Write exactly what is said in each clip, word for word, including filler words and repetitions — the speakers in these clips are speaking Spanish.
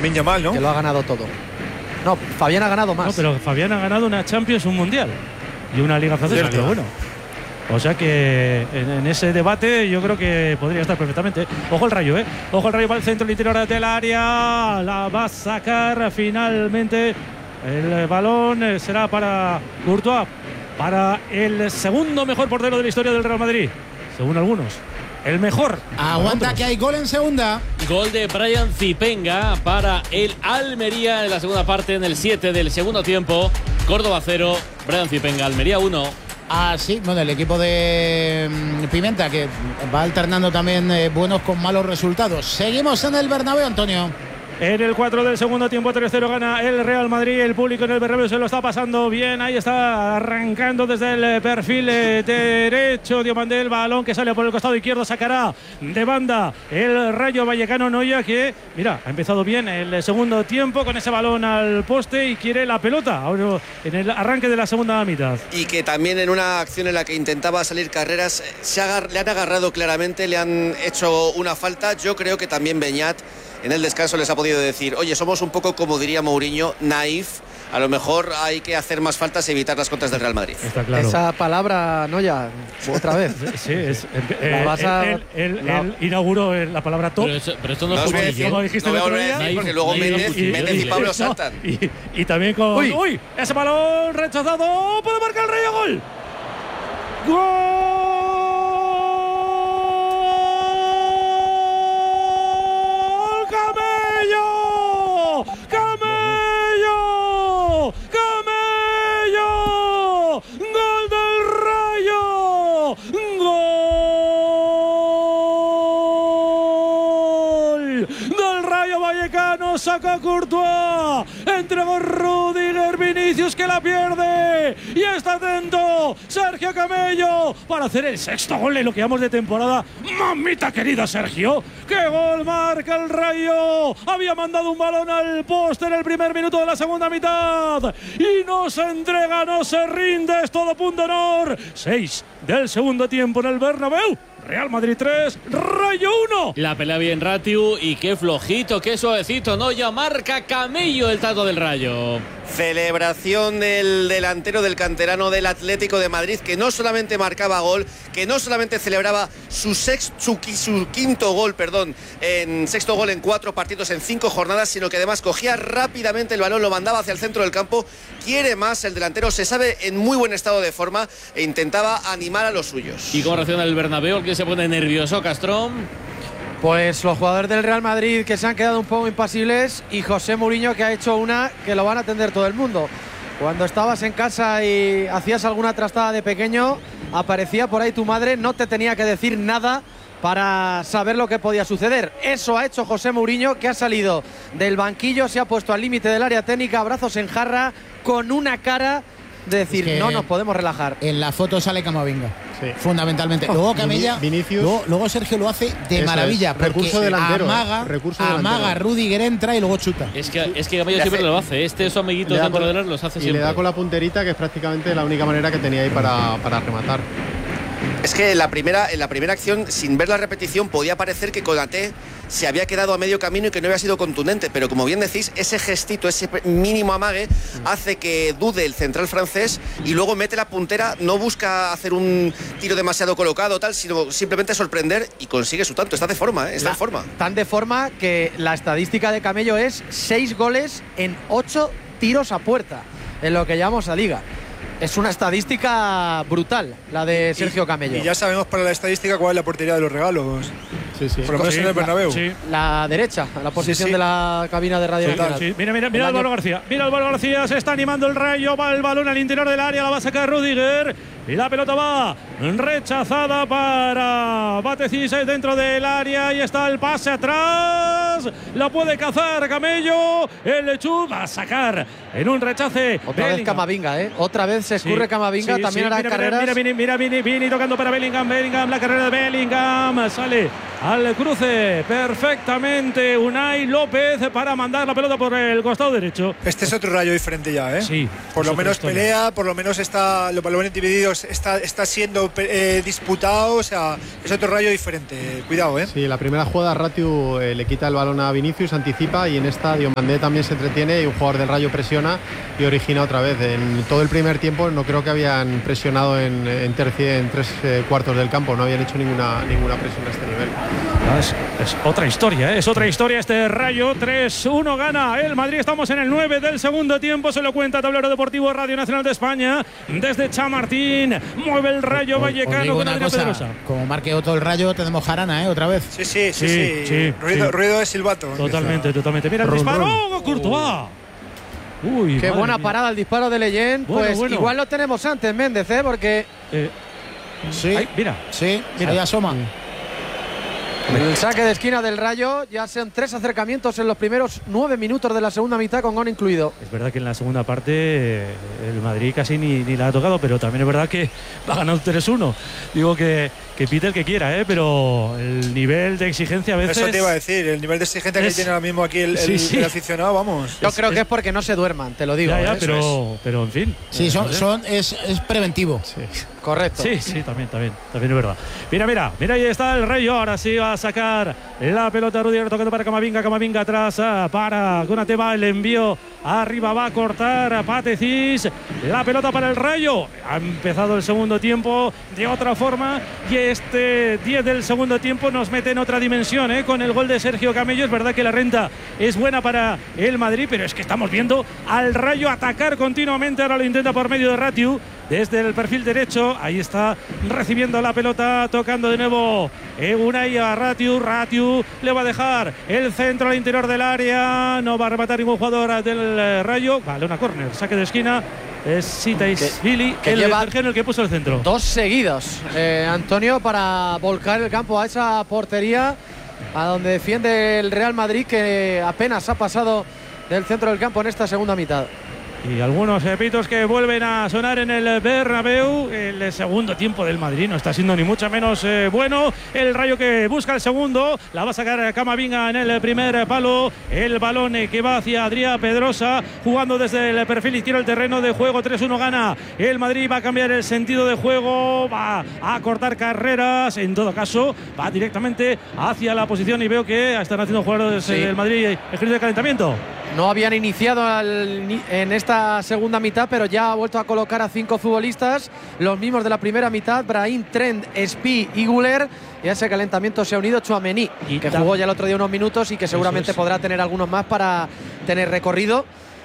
Lamine Yamal, ¿no? Que lo ha ganado todo. No, Fabián ha ganado más. No, pero Fabián ha ganado una Champions, un Mundial y una Liga Francesa, pero bueno. O sea que en, en ese debate yo creo que podría estar perfectamente. Ojo el Rayo, ¿eh? Ojo el Rayo para el centro, el interior del área. La va a sacar finalmente. El balón será para Courtois, para el segundo mejor portero de la historia del Real Madrid, según algunos. El mejor. Aguanta que hay gol en segunda. Gol de Brian Zipenga para el Almería en la segunda parte, en el siete del segundo tiempo. Córdoba cero, Brian Zipenga, Almería uno. Ah, sí, bueno, el equipo de Pimenta, que va alternando también eh, buenos con malos resultados. Seguimos en el Bernabéu, Antonio. En el cuatro del segundo tiempo, tres cero gana el Real Madrid. El público en el Bernabéu se lo está pasando bien. Ahí está arrancando desde el perfil derecho Diomandé, el balón que sale por el costado izquierdo, sacará de banda el Rayo Vallecano. Noya, que mira, ha empezado bien el segundo tiempo con ese balón al poste y quiere la pelota ahora en el arranque de la segunda mitad. Y que también en una acción en la que intentaba salir carreras se agar- le han agarrado claramente, le han hecho una falta. Yo creo que también Beñat en el descanso les ha podido decir: oye, somos un poco, como diría Mourinho, naif. A lo mejor hay que hacer más faltas y evitar las contras del Real Madrid. Está claro. Esa palabra, no ya, otra vez. Sí, es. Eh, La vas a- él, él- la- él inauguró eh, la palabra top. Pero, eso- pero esto no, No es os voy a Mourinho. decir, Como dijiste no voy el a otro volver a día. decir porque luego Naif, Méndez, naif, Méndez y naif. Pablo No, saltan. y, y también con. Uy. Uy, ese balón rechazado. Puede marcar el Rayo. Gol. Gol. Camello. Camello. Camello. Gol del Rayo. Gol del Rayo Vallecano. Saca Courtois. Entregó Rudiger, Vinicius que la pierde. Y está atento Sergio Camello para hacer el sexto gol en lo que llamamos de temporada. Mamita querida, Sergio. ¡Qué gol marca el Rayo! Había mandado un balón al poste en el primer minuto de la segunda mitad. Y no se entrega, no se rinde. Es todo punto honor. Seis del segundo tiempo en el Bernabéu. Real Madrid tres, Rayo uno. La pelea bien Ratiu y qué flojito, qué suavecito, no, ya marca Camello el tato del Rayo. Celebración del delantero del canterano del Atlético de Madrid, que no solamente marcaba gol, que no solamente celebraba su, sex, su, su quinto gol, perdón, en sexto gol en cuatro partidos en cinco jornadas, sino que además cogía rápidamente el balón, lo mandaba hacia el centro del campo. Quiere más el delantero, se sabe en muy buen estado de forma e intentaba animar a los suyos. ¿Y cómo reacciona el Bernabéu? ¿Quién se pone nervioso, Castrón? Pues los jugadores del Real Madrid, que se han quedado un poco impasibles, y José Mourinho, que ha hecho una que lo van a atender todo el mundo. Cuando estabas en casa y hacías alguna trastada de pequeño, aparecía por ahí tu madre, no te tenía que decir nada para saber lo que podía suceder. Eso ha hecho José Mourinho, que ha salido del banquillo, se ha puesto al límite del área técnica, brazos en jarra, con una cara de decir, Es que no nos podemos relajar. En la foto sale Camavinga, Sí. fundamentalmente. Luego Camella, Vinicius. luego, luego Sergio lo hace de Eso maravilla. es. Porque Recurso delantero, amaga, eh. Recurso amaga, delantero. Rudiger entra y luego chuta. Es que, es que Camello siempre lo hace. Este, esos amiguitos Le da dentro con- de él los hace y siempre. le da con la punterita, que es prácticamente la única manera que tenía ahí para, para rematar. Es que en la primera, en la primera acción, sin ver la repetición, podía parecer que Konaté se había quedado a medio camino y que no había sido contundente, pero como bien decís, ese gestito, ese mínimo amague hace que dude el central francés y luego mete la puntera, no busca hacer un tiro demasiado colocado tal, sino simplemente sorprender y consigue su tanto. Está de forma, ¿eh? Está La- en forma. Tan de forma que la estadística de Camello es seis goles en ocho tiros a puerta en lo que llamamos a liga. Es una estadística brutal la de Sergio Camello. Y ya sabemos para la estadística cuál es la portería de los regalos. Sí, sí. Por lo menos Sí, en el Bernabéu. Sí. La derecha, la posición Sí, sí. de la cabina de Radio Total, Nacional. Sí, mira, mira, mira El Álvaro año- García. Mira Álvaro García, se está animando el Rayo, va el balón al interior del área, la va a sacar Rudiger. Y la pelota va rechazada para Batecis dentro del área. Y está el pase atrás. La puede cazar Camello. El Lechú va a sacar en un rechace. Otra vez Bellingham. Camavinga, ¿eh? Otra vez se escurre Sí, Camavinga, sí, también sí, hará mira, carreras. Mira, mira, mira, Vini, Vini tocando para Bellingham, Bellingham, la carrera de Bellingham, sale al cruce perfectamente Unai López para mandar la pelota por el costado derecho. Este es otro Rayo diferente ya, ¿eh? Sí, Por es lo otra menos historia. pelea, por lo menos está, los balones divididos está, está siendo eh, disputado, o sea, es otro Rayo diferente. Cuidado, ¿eh? Sí, la primera jugada Ratiu eh, le quita el balón balón a Vinicius, anticipa, y en esta Diomandé también se entretiene y un jugador del Rayo presiona y origina otra vez. En todo el primer tiempo no creo que habían presionado en, en, terci- en tres eh, cuartos del campo, no habían hecho ninguna, ninguna presión a este nivel. Es, es otra historia, ¿eh? es otra historia este Rayo. tres uno gana el Madrid. Estamos en el nueve del segundo tiempo. Se lo cuenta Tablero Deportivo Radio Nacional de España. Desde Chamartín mueve el Rayo Vallecano con Adrián Pedrosa. Como marque otro el Rayo, tenemos jarana, ¿eh? Otra vez. Sí, sí, sí. Sí, sí. sí, ruido, sí. ruido de silbato. Totalmente, totalmente. Mira el Rum, disparo. rum. Courtois. Uy, Qué madre buena mía. parada el disparo de Leyen. Bueno, Pues bueno. igual lo tenemos antes, Méndez, ¿eh? Porque Eh, Sí, ay, mira. sí, Mira. ahí asoma. el saque de esquina del Rayo ya son tres acercamientos en los primeros nueve minutos de la segunda mitad, con gol incluido. Es verdad que en la segunda parte eh, el Madrid casi ni, ni la ha tocado, pero también es verdad que ha ganado tres uno. Digo que, que pite el que quiera, ¿eh? Pero el nivel de exigencia a veces… Eso te iba a decir, el nivel de exigencia es- que tiene ahora mismo aquí el, Sí, el- sí. el aficionado, vamos. Yo Es- creo es- que es porque no se duerman, te lo digo. Ya, ya, ¿eh? pero, pero en fin. Sí, Eh, son, no sé. son, es, es preventivo. Sí. Correcto. Sí, sí, también, también, también es verdad. Mira, mira, mira, ahí está el Rayo. Ahora sí va a sacar la pelota Rudiger, tocando para Camavinga, Camavinga atrás ah, para Konate, va el envío arriba, va a cortar a Patecis. La pelota para el Rayo. Ha empezado el segundo tiempo de otra forma y este diez del segundo tiempo nos mete en otra dimensión, ¿eh? Con el gol de Sergio Camello. Es verdad que la renta es buena para el Madrid, pero es que estamos viendo al Rayo atacar continuamente. Ahora lo intenta por medio de Ratiu desde el perfil derecho. Ahí está recibiendo la pelota, tocando de nuevo eh, Unai a Ratiu. Ratiu le va a dejar el centro al interior del área. No va a rematar ningún jugador del eh, Rayo. Vale, una córner, saque de esquina. Es Sitaishvili, que el lleva argentino el que puso el centro. Dos seguidos, eh, Antonio, para volcar el campo a esa portería a donde defiende el Real Madrid, que apenas ha pasado del centro del campo en esta segunda mitad. Y algunos eh, pitos que vuelven a sonar en el Bernabéu. El segundo tiempo del Madrid no está siendo ni mucho menos eh, bueno. El Rayo que busca el segundo. La va a sacar Camavinga en el primer palo. El balón eh, que va hacia Adrián Pedrosa, jugando desde el perfil izquierdo el terreno de juego. tres uno gana el Madrid. Va a cambiar el sentido de juego. Va a cortar carreras. En todo caso, va directamente hacia la posición. Y veo que están haciendo jugadores Sí. del Madrid ejercicio de calentamiento. No habían iniciado al, en esta segunda mitad, pero ya ha vuelto a colocar a cinco futbolistas, los mismos de la primera mitad: Brahim, Trent, Spi y Güler. Y a ese calentamiento se ha unido Tchouaméni, Y que tam- jugó ya el otro día unos minutos y que seguramente es. podrá tener algunos más para tener recorrido.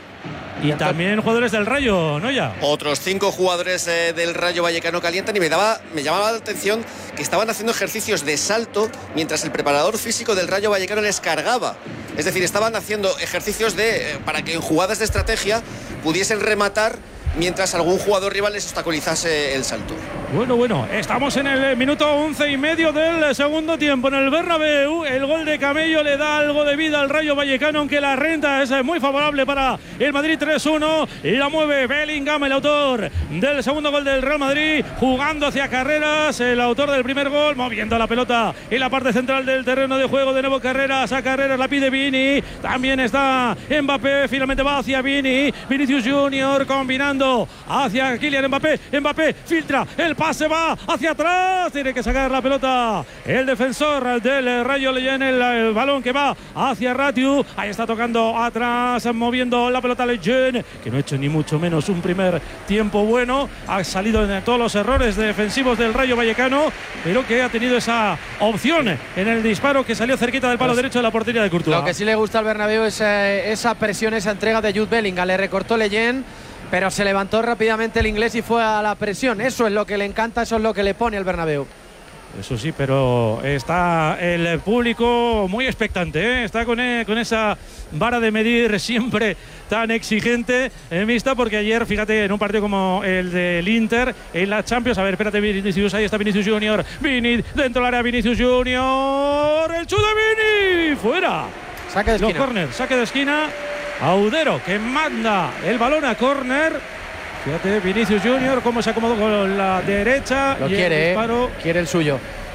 Y también jugadores del Rayo, ¿no? Ya. Otros cinco jugadores eh, del Rayo Vallecano calientan y me daba, me llamaba la atención que estaban haciendo ejercicios de salto mientras el preparador físico del Rayo Vallecano les cargaba. Es decir, estaban haciendo ejercicios de, eh, para que en jugadas de estrategia pudiesen rematar mientras algún jugador rival les obstaculizase el salto. Bueno, bueno, estamos en el minuto once y medio del segundo tiempo en el Bernabéu. El gol de Camello le da algo de vida al Rayo Vallecano, aunque la renta es muy favorable para el Madrid. tres uno, la mueve Bellingham, el autor del segundo gol del Real Madrid, jugando hacia carreras, el autor del primer gol, moviendo la pelota en la parte central del terreno de juego. De nuevo Carreras, a Carreras la pide Vini, también está Mbappé, finalmente va hacia Vini, Vinicius Junior combinando hacia Kylian Mbappé, Mbappé filtra, el pase va hacia atrás, tiene que sacar la pelota el defensor del Rayo Leyen, el, el balón que va hacia Ratiu, ahí está tocando atrás, moviendo la pelota Leyen, que no ha hecho ni mucho menos un primer tiempo bueno, ha salido en todos los errores defensivos del Rayo Vallecano, pero que ha tenido esa opción en el disparo que salió cerquita del palo derecho de la portería de Courtois. Lo que sí le gusta al Bernabéu es eh, esa presión, esa entrega de Jude Bellingham. Le recortó Leyen, pero se levantó rápidamente el inglés y fue a la presión. Eso es lo que le encanta, eso es lo que le pone al Bernabéu. Eso sí, pero está el público muy expectante, ¿eh? Está con, eh, con esa vara de medir siempre tan exigente en vista, porque ayer, fíjate, en un partido como el del Inter, en la Champions, a ver, espérate, Vinicius, ahí está Vinicius Junior, Vini, dentro del área Vinicius Junior, el chute de Vini, fuera. Saque de Los esquina. córner, saque de esquina, Audero que manda el balón a córner. Fíjate, Vinicius Junior cómo se acomodó con la derecha. Lo y el quiere, disparo. ¿eh? Quiere el suyo.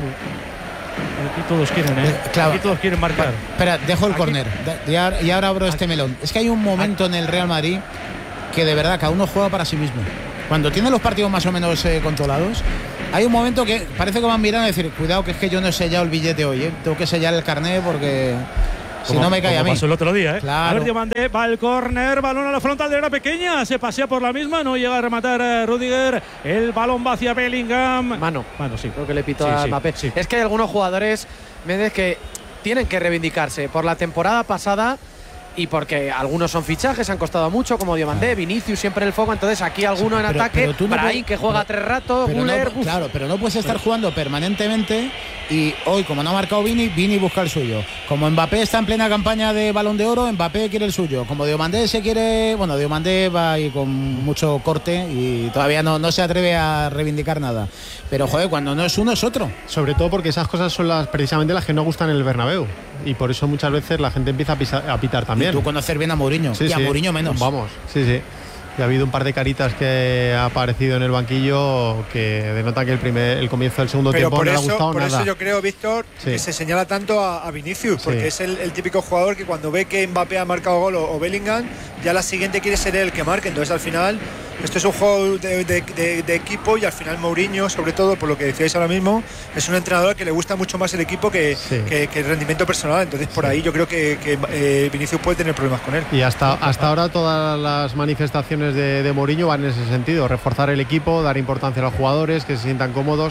Aquí todos quieren, ¿eh? Claro. Aquí todos quieren marcar. Espera, dejo el córner. Y ahora, y ahora abro este melón. Es que hay un momento en el Real Madrid que de verdad cada uno juega para sí mismo. Cuando tiene los partidos más o menos eh, controlados, hay un momento que parece que van mirando y decir, cuidado que es que yo no he sellado el billete hoy, ¿eh? Tengo que sellar el carné porque Si no me cae a mí. Pasó el otro día, ¿eh? Claro. A ver, Diomandé va al córner, balón a la frontal de la pequeña, se pasea por la misma, no llega a rematar eh, Rudiger, el balón va hacia Bellingham. Mano. Mano, sí. Creo que le pitó Sí, a sí, Mbappé. sí. Es que hay algunos jugadores, Méndez, que tienen que reivindicarse por la temporada pasada y porque algunos son fichajes, han costado mucho, como Diomandé, Vinicius siempre en el foco. Entonces aquí alguno en Pero- ataque, pero tú no Brahim puedes- que juega pero- tres ratos, Pero no, Müller, uf. claro, pero no puedes estar jugando permanentemente y hoy, como no ha marcado Vini, Vini busca el suyo. Como Mbappé está en plena campaña de Balón de Oro, Mbappé quiere el suyo. Como Diomandé se quiere, bueno, Diomandé va ahí con mucho corte y todavía no, no se atreve a reivindicar nada. Pero joder, cuando no es uno es otro. Sobre todo porque esas cosas son las precisamente las que no gustan en el Bernabéu. Y por eso muchas veces la gente empieza a, pisar, a pitar también. Y tú conocer bien a Mourinho Sí, y a sí. Mourinho menos. Vamos, sí, sí. Y ha habido un par de caritas que ha aparecido en el banquillo que denota que el primer el comienzo del segundo Pero tiempo por, no le ha eso, gustado por nada. eso yo creo, Víctor, Sí. que se señala tanto a, a Vinicius, porque Sí. es el, el típico jugador que cuando ve que Mbappé ha marcado gol o, o Bellingham, ya la siguiente quiere ser él el que marque. Entonces al final, esto es un juego de, de- de- de equipo y al final Mourinho, sobre todo por lo que decíais ahora mismo, es un entrenador que le gusta mucho más el equipo que, Sí. que- que el rendimiento personal. Entonces por ahí yo creo que, que, eh, Vinicius puede tener problemas con él. Y hasta, hasta ahora todas las manifestaciones de, de Mourinho van en ese sentido, reforzar el equipo, dar importancia a los jugadores, que se sientan cómodos,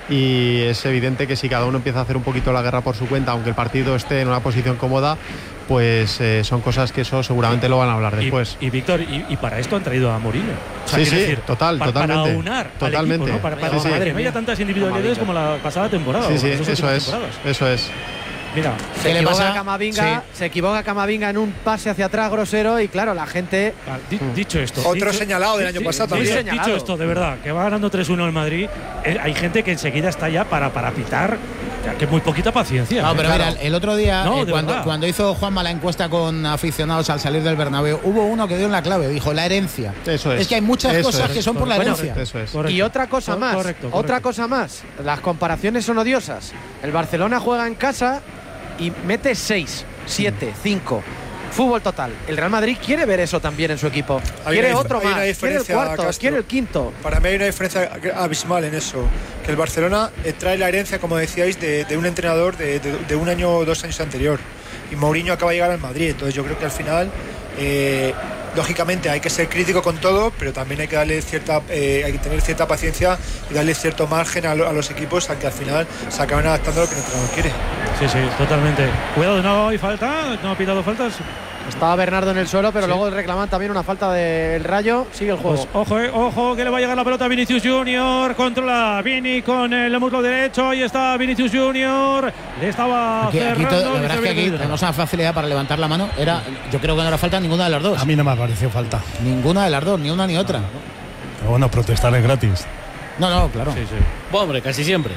y es evidente que si cada uno empieza a hacer un poquito la guerra por su cuenta, aunque el partido esté en una posición cómoda, pues eh, son cosas que eso seguramente lo van a hablar después. Y, y Víctor, y, y para esto han traído a Mourinho. O sea, Sí, quiero sí, decir, total, pa- totalmente. Para aunar Totalmente. al equipo, ¿no? Para, para, Sí, sí. para que no haya tantas individualidades como la pasada temporada. Sí, o sí, las dos eso últimas es, temporadas. eso es. Mira, Se ¿Qué le equivoca pasa? Camavinga, Sí. se equivoca Camavinga en un pase hacia atrás grosero y claro, la gente ah, di- dicho esto. Otro dicho- señalado del di- año di- pasado dicho- también. Dicho Señalado. esto, de verdad, que va ganando tres uno el Madrid, eh, hay gente que enseguida está ya para, para pitar, ya que muy poquita paciencia. No, ¿eh? pero Claro. mira, el otro día, No, eh, de cuando, verdad. cuando hizo Juanma la encuesta con aficionados al salir del Bernabéu, hubo uno que dio en la clave, dijo la herencia. Eso es. Es que hay muchas Eso cosas es. que son por la Bueno, herencia. Eso es. Correcto. Y otra cosa Cor- más, correcto, otra correcto. cosa más, las comparaciones son odiosas. El Barcelona juega en casa y mete seis, siete, cinco. Fútbol total. El Real Madrid quiere ver eso también en su equipo. Hay Quiere una dif- otro hay una más, quiere el diferencia, cuarto, Castro. quiere el quinto. Para mí hay una diferencia abismal en eso, que el Barcelona eh, trae la herencia, como decíais, de, de un entrenador de, de- de un año o dos años anterior, y Mourinho acaba de llegar al Madrid. Entonces yo creo que al final, eh, lógicamente hay que ser crítico con todo, pero también hay que darle cierta, eh, hay que tener cierta paciencia y darle cierto margen a, lo- a los equipos a que al final se acaben adaptando a lo que el entrenador quiere. Sí, sí, totalmente. Cuidado, no hay falta, no ha pitado faltas. Estaba Bernardo en el suelo, pero Sí. luego reclaman también una falta del Rayo. Sigue el juego. Pues ojo, eh, ojo, que le va a llegar la pelota a Vinicius Junior. Controla Vini con el muslo derecho. Ahí está Vinicius Junior. Le estaba Aquí, aquí cerrando. todo- la y verdad se es que había aquí caído. tenemos una facilidad para levantar la mano. Era, yo creo que no era falta ninguna de las dos. A mí no me pareció falta. Ninguna de las dos, ni una ni otra. Pero bueno, protestar es gratis. No, no, claro. Sí, sí. Bueno, hombre, casi siempre.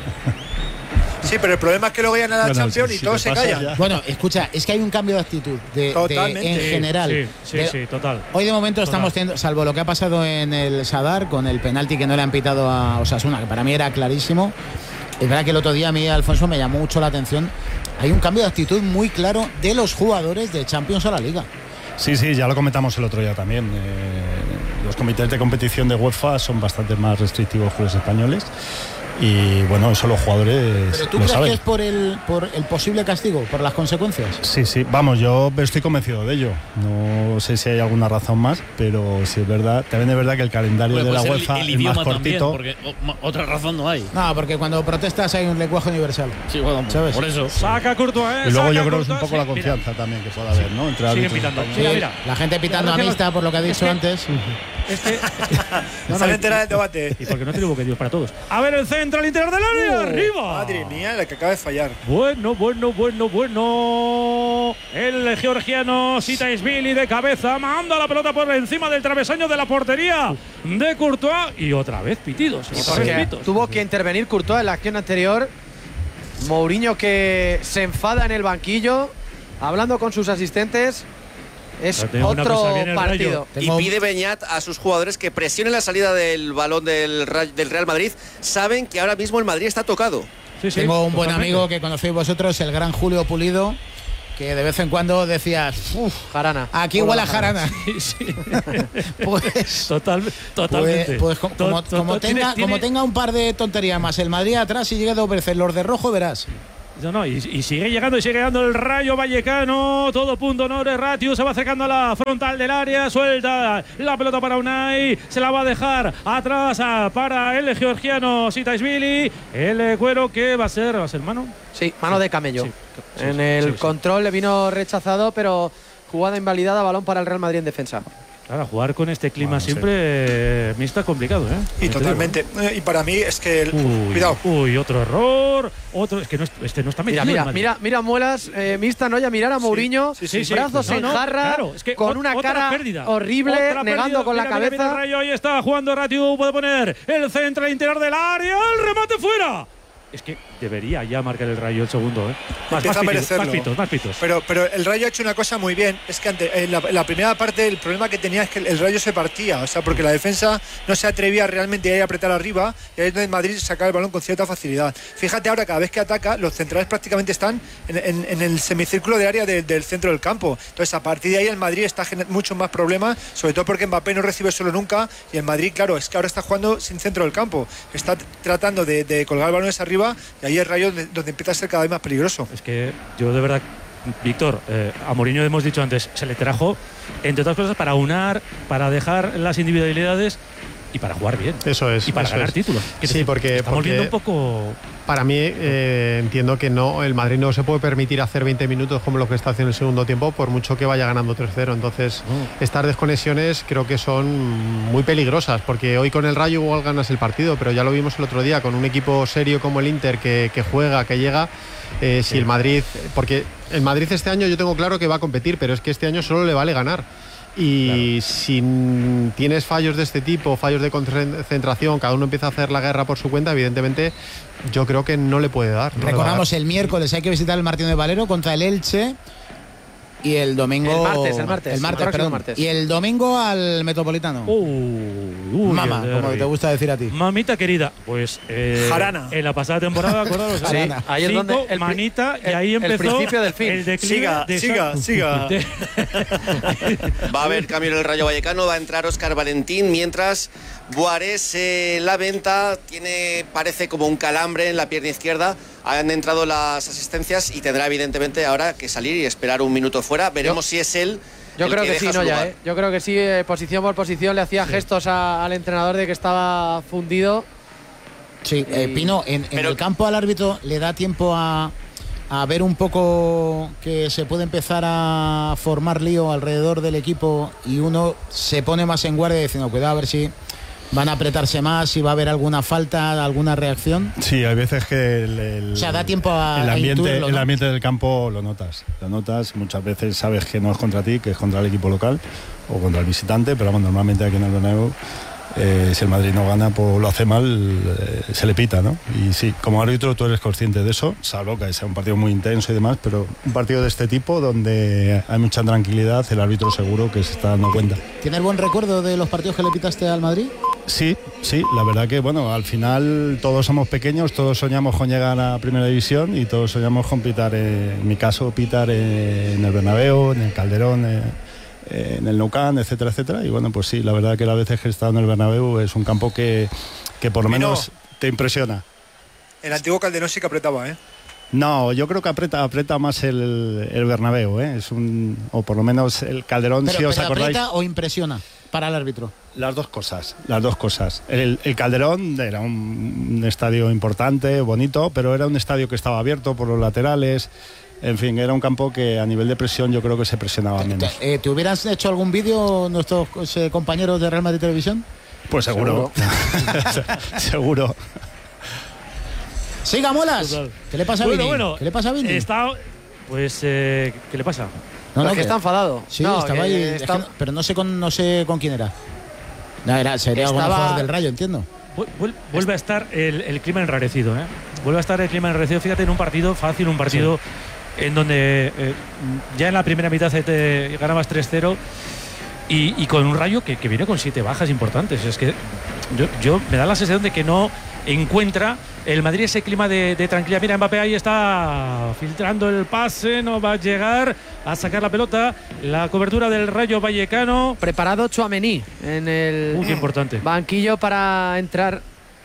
Sí, pero el problema es que luego llegan a la Bueno, Champions si- y si todos te se pasa callan. ya. Bueno, escucha, es que hay un cambio de actitud de, de- Totalmente. en Sí, general. Sí, sí, De- sí, total. Hoy de momento Total. estamos teniendo, salvo lo que ha pasado en el Sadar con el penalti que no le han pitado a Osasuna, que para mí era clarísimo. Es verdad que el otro día a mí, Alfonso, me llamó mucho la atención. Hay un cambio de actitud muy claro de los jugadores de Champions a la Liga. Sí, sí, ya lo comentamos el otro día también. Eh, los comités de competición de UEFA son bastante más restrictivos que los españoles. Y bueno, eso los jugadores ¿Pero tú lo crees saben. que es por el, por el posible castigo, por las consecuencias? Sí, sí, vamos, yo estoy convencido de ello. No sé si hay alguna razón más, pero sí es verdad. También es verdad que el calendario Puede de la ser UEFA el, el es más idioma también, cortito. porque o- ma- otra razón no hay. No, porque cuando protestas hay un lenguaje universal. Sí, bueno, ¿Sabes? por eso. Saca Courtois. Y luego saca yo creo que es un Courtois, poco la sí, mira. confianza también que pueda haber, ¿no? Entre Sigue árbitros y pitando. compañeros. Mira, Sí, mira. la gente pitando La verdad que amista no- por lo que ha es dicho que- antes. Este. No, no, se no, entera del debate. y porque no tenemos que Dios para todos. A ver el centro al interior del área. Arriba. Madre mía, la que acaba de fallar. Bueno, bueno, bueno, bueno. El georgiano Sitaisvili de cabeza manda la pelota por encima del travesaño de la portería de Courtois. Y otra vez pitidos. Y otra porque vez pitos. tuvo que intervenir Courtois en la acción anterior. Mourinho que se enfada en el banquillo, hablando con sus asistentes. Es Pero te digo una cosa, otro viene el partido. Rayo. Y pide Beñat a sus jugadores que presionen la salida del balón del, Ra- del Real Madrid. Saben que ahora mismo el Madrid está tocado. Sí, sí, Tengo un buen totalmente. amigo que conocéis vosotros, el gran Julio Pulido, que de vez en cuando decías, uff, Jarana. aquí huele a jarana. Sí, sí. Pues, Total, totalmente. pues, pues como, To- como- to- como to- tenga, tiene- como tenga un par de tonterías más el Madrid atrás y llegue dos veces los de rojo, verás. No, no, y, y sigue llegando y sigue llegando el Rayo Vallecano. Todo punto honor. Ratiu se va acercando a la frontal del área. Suelta la pelota para Unai. Se la va a dejar atrás a, para el georgiano Sitaishvili. El Cuero que va a ser, va a ser mano. Sí, mano sí, de camello. Sí, sí, en sí, el sí, control sí. le vino rechazado, pero jugada invalidada, balón para el Real Madrid en defensa. Claro, jugar con este clima bueno, siempre sí. eh, mixta complicado, ¿eh? Y totalmente. Eh, y para mí es que el, uy, cuidado. Uy, otro error, otro, es que no, este no está metido. Mira, mira, mira, mira Muelas, eh, mixta, ¿no? Ya mirar a Mourinho, sí, sí, sí, brazos sí, sí. en no, jarra, claro, es que con una cara pérdida. horrible, otra negando pérdida. con mira, la cabeza. Mira, mira, Rayo, ahí está jugando Ratiu, puede poner el centro al interior del área, el remate fuera. Es que debería ya marcar el Rayo el segundo, ¿eh? Más, Empieza más, a pitos, más pitos, más pitos. Pero, pero el Rayo ha hecho una cosa muy bien. Es que ante, en, la, en la primera parte el problema que tenía es que el Rayo se partía. O sea, porque la defensa no se atrevía realmente a ir a apretar arriba. Y ahí es donde Madrid sacaba el balón con cierta facilidad. Fíjate ahora, cada vez que ataca, los centrales prácticamente están en, en, en el semicírculo de área de, del centro del campo. Entonces, a partir de ahí el Madrid está generando muchos más problemas. Sobre todo porque Mbappé no recibe solo nunca. Y el Madrid, claro, es que ahora está jugando sin centro del campo. Está tratando de, de colgar balones arriba. Y ahí el Rayo Donde, donde empieza a ser cada vez más peligroso. Es que yo de verdad, Víctor, eh, a Mourinho hemos dicho antes, se le trajo, entre otras cosas, para unar, para dejar las individualidades y para jugar bien. Eso es. Y para ganar es. títulos. Que sí, porque estamos porque viendo un poco. Para mí, eh, entiendo que no, el Madrid no se puede permitir hacer veinte minutos como lo que está haciendo en el segundo tiempo, por mucho que vaya ganando tres cero. Entonces, oh. estas desconexiones creo que son muy peligrosas, porque hoy con el Rayo igual ganas el partido, pero ya lo vimos el otro día, con un equipo serio como el Inter que, que juega, que llega. Eh, si sí. el Madrid, porque el Madrid este año yo tengo claro que va a competir, pero es que este año solo le vale ganar. Y claro. si tienes fallos de este tipo, fallos de concentración, cada uno empieza a hacer la guerra por su cuenta, evidentemente yo creo que no le puede dar. No Recordamos, dar. el miércoles hay que visitar el Martín de Valero contra el Elche. Y el domingo. El martes, el martes. El martes, el perdón. Martes. Y el domingo al Metropolitano. Uh, uy, Mama, como te gusta decir a ti. Mamita querida, pues. Eh, Jarana. En la pasada temporada, acordaros. Sí, ahí es donde. El, manita, el, y ahí empezó. El principio del fin. El declive siga, de siga, esa, siga. De, va a haber cambio en el Rayo Vallecano, va a entrar Óscar Valentín, mientras Buarés eh, la venta tiene, parece como un calambre en la pierna izquierda. Han entrado las asistencias y tendrá evidentemente ahora que salir y esperar un minuto fuera. Veremos yo, si es él. Yo el creo que, que sí, no ya, ¿eh? Yo creo que sí, eh, posición por posición le hacía sí. gestos a, al entrenador de que estaba fundido. Sí, eh, y... Pino, en, en Pero... el campo al árbitro le da tiempo a, a ver un poco que se puede empezar a formar lío alrededor del equipo y uno se pone más en guardia diciendo, cuidado a ver si van a apretarse más, si va a haber alguna falta, alguna reacción. Sí, hay veces que el, el, o sea, da tiempo a, el ambiente, a intuirlo, ¿no? El ambiente del campo lo notas, lo notas, muchas veces sabes que no es contra ti, que es contra el equipo local o contra el visitante, pero vamos, normalmente aquí en el Bernabéu eh, si el Madrid no gana, pues lo hace mal, eh, se le pita, ¿no? Y sí, como árbitro tú eres consciente de eso, salvo que sea un partido muy intenso y demás, pero un partido de este tipo donde hay mucha tranquilidad, el árbitro seguro que se está dando cuenta. ¿Tienes buen recuerdo de los partidos que le pitaste al Madrid? Sí, sí, la verdad que bueno, al final todos somos pequeños, todos soñamos con llegar a Primera División y todos soñamos con pitar, eh, en mi caso pitar eh, en el Bernabéu, en el Calderón, eh, en el Nou Camp, etcétera, etcétera. Y bueno, pues sí, la verdad que las veces que he estado en el Bernabéu es un campo que, que por lo menos te impresiona. El antiguo Calderón sí que apretaba, ¿eh? No, yo creo que aprieta, aprieta más el, el Bernabéu, ¿eh? Es un, o por lo menos el Calderón, pero, si os pero acordáis. ¿Aprieta o impresiona para el árbitro? Las dos cosas, las dos cosas. El, el Calderón era un, un estadio importante, bonito, pero era un estadio que estaba abierto por los laterales. En fin, era un campo que a nivel de presión yo creo que se presionaba menos. ¿Te, eh, ¿te hubieras hecho algún vídeo nuestros eh, compañeros de Real Madrid Televisión? Pues seguro. Seguro. Seguro. Siga, Molas. ¿Qué le pasa a bueno, Vini? Bueno, ¿Qué le pasa a Vini? Está, pues, eh, ¿qué le pasa? No, no, que, que está enfadado. Sí, no, estaba ahí, está... es que no, pero no sé con, no sé con quién era. No, era sería estaba... algún jugador del Rayo, entiendo. Vuelve a estar el, el clima enrarecido, ¿eh? Vuelve a estar el clima enrarecido. Fíjate, en un partido fácil, un partido sí. en donde eh, ya en la primera mitad te ganabas tres cero y, y con un Rayo que, que viene con siete bajas importantes. Es que yo, yo me da la sensación de que no encuentra el Madrid ese clima de, de tranquilidad. Mira, Mbappé ahí está filtrando el pase, no va a llegar a sacar la pelota. La cobertura del Rayo Vallecano. Preparado Tchouaméni en el Muy importante. banquillo para entrar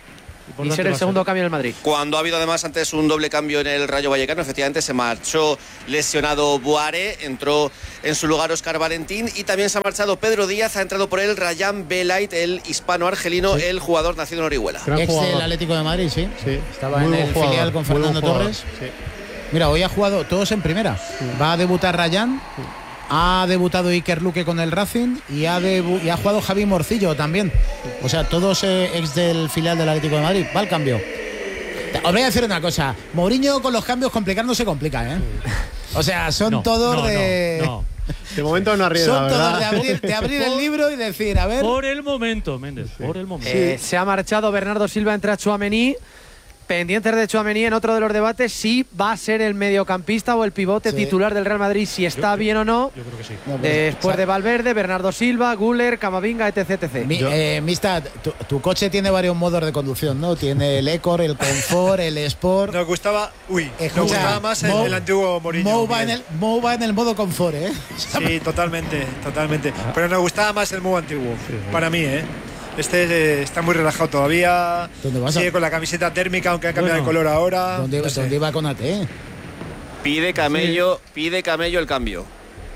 y ser el segundo cambio en el Madrid. Cuando ha habido además antes un doble cambio en el Rayo Vallecano, efectivamente se marchó lesionado Boare, entró en su lugar Óscar Valentín y también se ha marchado Pedro Díaz, ha entrado por él Rayán Belait, el hispano-argelino, sí. el jugador nacido en Orihuela. Ex del Atlético de Madrid, sí. sí. Estaba muy en el jugador, filial con Fernando Torres. Sí. Mira, hoy ha jugado todos en primera. Sí. Va a debutar Rayán. Sí. Ha debutado Iker Luque con el Racing y ha, y ha jugado Javi Morcillo también. O sea, todos eh, ex del filial del Atlético de Madrid. Va al cambio. Os voy a decir una cosa. Mourinho con los cambios complicar no se complica, ¿eh? O sea, son no, todos no, de... No, no. De momento no arriesga, son ¿verdad? todos de abrir, de abrir el libro y decir, a ver... Por el momento, Méndez, sí. por el momento. Eh, se ha marchado Bernardo Silva, entra Tchouaméni. Pendientes de Tchouaméni en otro de los debates, si va a ser el mediocampista o el pivote sí. titular del Real Madrid, si está yo, bien o no. Yo creo que sí. Después de Valverde, Bernardo Silva, Güler, Camavinga, etc. etcétera. Mi, eh, Mista, tu, tu coche tiene varios modos de conducción, ¿no? Tiene el Ecor, el Confort, el Sport. Nos gustaba, uy, Escucha, nos gustaba más Mo, el, el antiguo Mourinho. Mo va, en el, Mo va en el modo Confort, ¿eh? Sí, totalmente, totalmente. Pero nos gustaba más el Mo antiguo, sí, sí. para mí, ¿eh? Este eh, está muy relajado todavía. ¿Dónde vas? Sigue con la camiseta térmica, aunque ha cambiado bueno, de color ahora. ¿Dónde, no sé. ¿dónde iba con A T? Pide Camello, sí. pide Camello el cambio.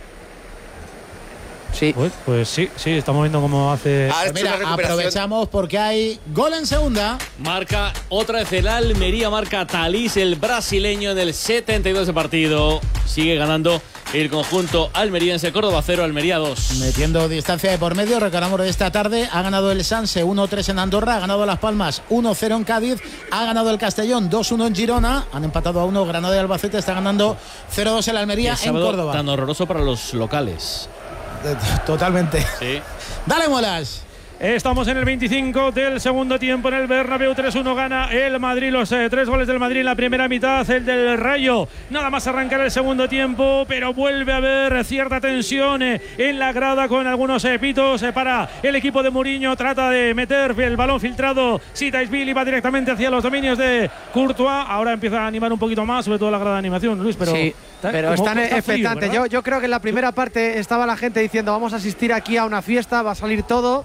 Sí. Pues, pues sí, sí, estamos viendo cómo hace. Pues mira, aprovechamos porque hay gol en segunda. Marca otra vez el Almería, marca Talís, el brasileño, en el setenta y dos de partido. Sigue ganando el conjunto almeriense. Córdoba cero, Almería dos. Metiendo distancia de por medio, recordamos de esta tarde. Ha ganado el Sanse uno tres en Andorra, ha ganado Las Palmas uno cero en Cádiz, ha ganado el Castellón dos uno en Girona, han empatado a uno Granada y Albacete, está ganando cero dos el Almería en Córdoba. Tan horroroso para los locales. Totalmente. Sí. Dale, Molas. Estamos en el veinticinco del segundo tiempo en el Bernabéu. tres uno gana el Madrid. Los eh, tres goles del Madrid en la primera mitad, el del Rayo. Nada más arrancar el segundo tiempo, pero vuelve a haber cierta tensión eh, en la grada con algunos eh, pitos eh, para el equipo de Mourinho. Trata de meter el balón filtrado. Sitaisvili va directamente hacia los dominios de Courtois. Ahora empieza a animar un poquito más, sobre todo la grada de animación, Luis, pero... Sí. Pero están expectantes. Yo, yo creo que en la primera parte estaba la gente diciendo vamos a asistir aquí a una fiesta, va a salir todo.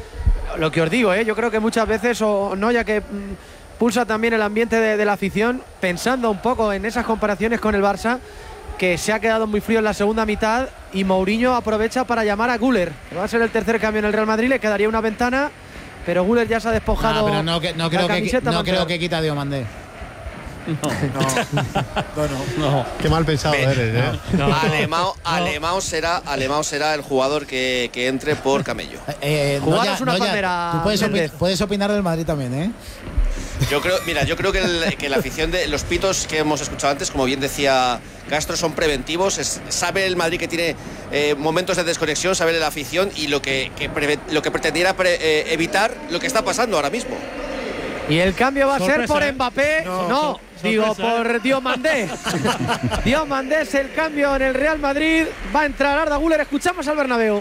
Lo que os digo, ¿eh? yo creo que muchas veces, o no, ya que mm, pulsa también el ambiente de, de la afición, pensando un poco en esas comparaciones con el Barça, que se ha quedado muy frío en la segunda mitad y Mourinho aprovecha para llamar a Güler, que va a ser el tercer cambio en el Real Madrid, le quedaría una ventana, pero Güler ya se ha despojado. Ah, pero no, que, no, creo, que, no creo que quita Diomandé. No. No. no, no, no. Qué mal pensado Be, eres, ¿eh? No, no. Alemao, Alemao, será, Alemao será el jugador que, que entre por Camello. Eh, Jugar no ya, es una no palmera. Tú puedes, opi puedes opinar del Madrid también, ¿eh? Yo creo, mira, yo creo que, el, que la afición de los pitos que hemos escuchado antes, como bien decía Castro, son preventivos. Es, sabe el Madrid que tiene eh, momentos de desconexión, sabe la afición y lo que, que, pre, lo que pretendiera pre, eh, evitar lo que está pasando ahora mismo. Y el cambio va a Sorpresa, ser por ¿eh? Mbappé. No, no digo sorpresa, por ¿eh? Diomandé. Diomandé es el cambio en el Real Madrid. Va a entrar Arda Güler. Escuchamos al Bernabéu.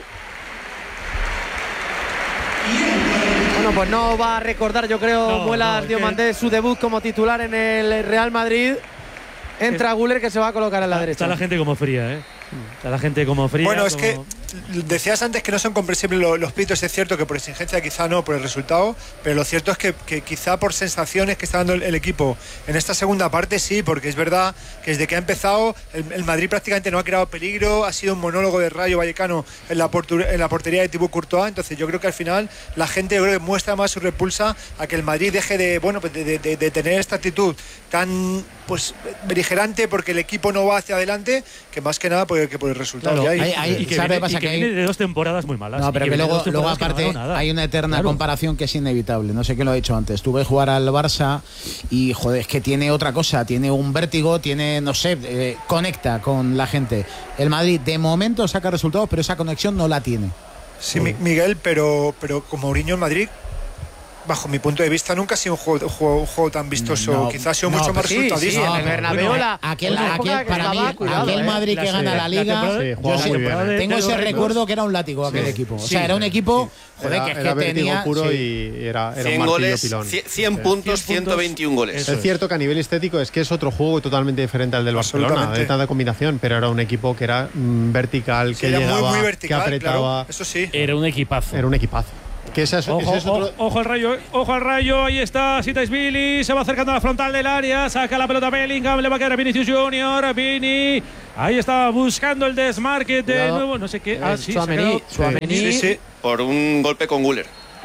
Bueno, pues no va a recordar, yo creo, no, Muelas no, Diomandé que... su debut como titular en el Real Madrid. Entra Güler, que se va a colocar en la está, derecha. Está la gente como fría, ¿eh? Está la gente como fría. Bueno, es como... que decías antes que no son comprensibles los, los pitos, es cierto que por exigencia quizá no, por el resultado, pero lo cierto es que, que quizá por sensaciones que está dando el, el equipo en esta segunda parte sí, porque es verdad que desde que ha empezado el, el Madrid prácticamente no ha creado peligro, ha sido un monólogo de Rayo Vallecano en la, en la portería de Thibaut Courtois, entonces yo creo que al final la gente yo creo que muestra más su repulsa a que el Madrid deje de, bueno, de, de, de, de tener esta actitud tan pues beligerante porque el equipo no va hacia adelante, que más que nada porque, que por el resultado claro, que hay. hay, hay y que, viene, pasa y que, que viene hay... de dos temporadas muy malas. No, pero que, que luego, luego aparte no hay una eterna claro. comparación que es inevitable. No sé quién lo ha dicho antes. Tú ves jugar al Barça y, joder, es que tiene otra cosa. Tiene un vértigo, tiene, no sé, eh, conecta con la gente. El Madrid, de momento, saca resultados, pero esa conexión no la tiene. Sí, sí. Miguel, pero, pero con Mourinho en Madrid, bajo mi punto de vista, nunca ha sido un juego, un juego, un juego tan vistoso. No, Quizás ha sido no, mucho más sí, resultadista. Sí, en el Bernabéu, bueno, aquel, aquel, aquel, para mí, cuidado, aquel Madrid eh. que gana la Liga, sí, yo sí, bien, tengo ese recuerdo que era un látigo aquel sí, equipo. O sea, era un equipo, joder, era, que, era que tenía puro sí. y era, era cien un martillo goles, pilón. cien puntos, ciento veintiún goles. Es cierto que a nivel estético es que es otro juego totalmente diferente al del Barcelona, de tanta combinación, pero era un equipo que era mm, vertical, sí, que era llegaba, muy, muy vertical, que apretaba. Claro, eso sí. Era un equipazo. Era un equipazo. Que ese es, Ojo, ese es otro... ojo, ojo al Rayo, ojo al Rayo, ahí está Sitais-Billy, se va acercando a la frontal del área, saca la pelota Bellingham, le va a quedar a Vinicius Junior, Vini, ahí está buscando el desmarque de Cuidado. nuevo, no sé qué, ah, sí, Tchouaméni, Tchouaméni. Sí, sí, por un golpe con Güler.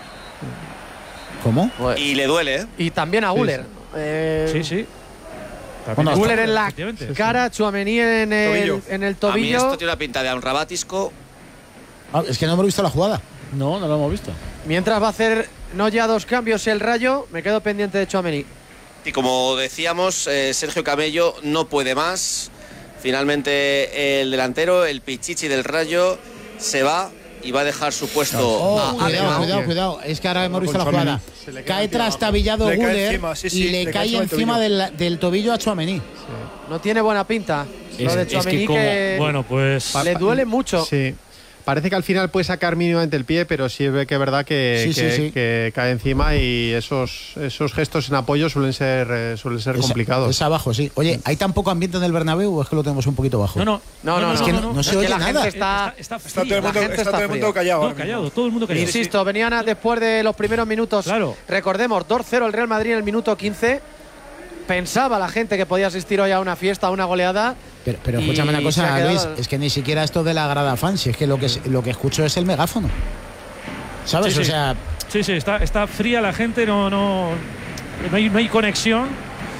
¿Cómo? Pues- Y le duele, ¿eh? y también a Güler. Eh, sí, sí. Bueno, También Güler en la efectivamente. cara, Tchouaméni en el Tobillo. en el A mí tobillo. esto tiene una pinta de un rabatisco. Ah, es que no hemos visto la jugada. No, no lo hemos visto. Mientras va a hacer no ya dos cambios el Rayo, me quedo pendiente de Tchouaméni. Y como decíamos, eh, Sergio Camello no puede más. Finalmente el delantero, el Pichichi del Rayo, se va y va a dejar su puesto Oh, a cuidado, Alemão. cuidado, cuidado. Es que ahora hemos visto la Con jugada. Se le cae Cae encima. trastabillado Le cae Güler encima, sí, y sí, le, le cae cae encima del encima tobillo. del, del tobillo a Tchouaméni. No tiene buena pinta. Es- Lo de es que Tchouaméni como- que, Bueno, pues le duele mucho. Sí. Parece que al final puede sacar mínimamente el pie, pero sí ve que es verdad que, Sí, que, sí, sí. que cae encima y esos, esos gestos en apoyo suelen ser, eh, suelen ser Es- complicados. Es abajo, sí. Oye, ¿hay tan poco ambiente en el Bernabéu o es que lo tenemos un poquito bajo? no, no, No, no, no. Es que no- no se Es que oye la nada. gente está, está, Está todo el fría. mundo, la gente está todo el está mundo fría. callado. No, ahora mismo. callado, todo el mundo callado. Insisto, venían a- después de los primeros minutos. Claro. Recordemos, dos cero el Real Madrid en el minuto quince. Pensaba la gente que podía asistir hoy a una fiesta, a una goleada. Pero, pero Y escúchame una se ha cosa, quedado- Luis, es que ni siquiera esto de la grada fan, si es que lo que, lo que escucho es el megáfono. ¿Sabes? Sí, O sí. sea, Sí, sí, está, está fría la gente, no, no, no, hay, no hay conexión.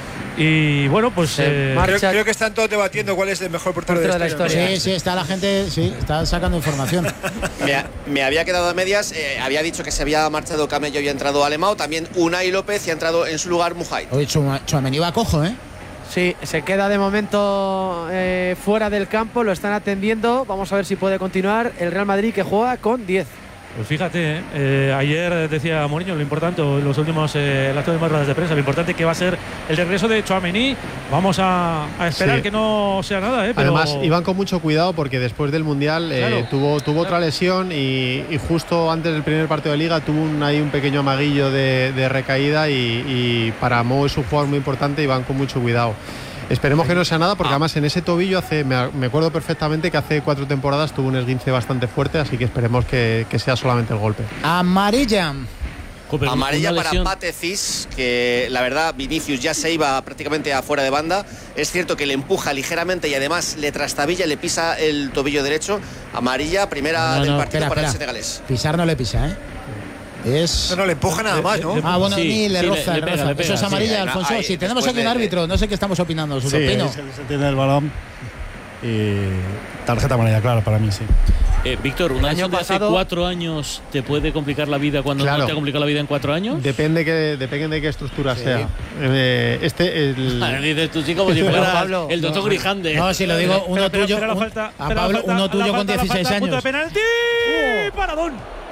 Y bueno, pues. Se eh, marcha- Creo, creo que están todos debatiendo cuál es el mejor portero de Portero la de la historia. historia. sí, sí, está la gente, sí, está sacando información. Me, ha- me había quedado a medias, eh, había dicho que se había marchado Camello y ha entrado Alemão, también Unai López y ha entrado en su lugar Mujay. Oye, Chua- Tchouaméni va cojo, ¿eh? Sí, se queda de momento eh, fuera del campo, lo están atendiendo. Vamos a ver si puede continuar el Real Madrid, que juega con diez. Pues fíjate, eh, eh, ayer decía Mourinho lo importante, o los últimos, eh, las últimas ruedas de prensa, lo importante que va a ser el regreso de Tchouaméni. Vamos a, a esperar Sí. que no sea nada, ¿eh? Pero Además, iban con mucho cuidado porque después del Mundial eh, Claro. tuvo, tuvo otra lesión y, y justo antes del primer partido de Liga tuvo un, ahí un pequeño amaguillo de, de recaída y, y para Mo es un jugador muy importante y van con mucho cuidado. Esperemos que no sea nada porque además en ese tobillo hace me, me acuerdo perfectamente que hace cuatro temporadas tuvo un esguince bastante fuerte, así que esperemos que, que sea solamente el golpe. Amarilla. Joder, Amarilla una para lesión- Pate Cis, que la verdad Vinicius ya se iba prácticamente afuera de banda. Es cierto que le empuja ligeramente y además le trastabilla, le pisa el tobillo derecho. Amarilla, primera No, del no, partido espera, para el espera. senegalés. Pisar no le pisa, ¿eh? Es. No, no, le empuja nada más, ¿no? Ah, bueno, Sí, ni le sí, roza, le- le le pega, roza. le pega, Eso es sí, amarilla, ahí, Alfonso. ahí, Si tenemos después aquí un de- árbitro, no sé qué estamos opinando. Su Sí, opino. se, se tiene el balón y tarjeta amarilla clara para mí, sí. Eh, Víctor, una año lesión de hace pasado- cuatro años te puede complicar la vida cuando Claro. no te ha complicado la vida en cuatro años. Depende, que, depende de qué estructura sea. Eh, este, el, Ah, dices tú sí como si fueras Pablo, el doctor Grijande. No, si lo digo, uno Espera, espera, tuyo. espera la un- falta, a espera la Pablo, falta, uno la tuyo con falta, la dieciséis falta, punto años. de penalti. Paradón.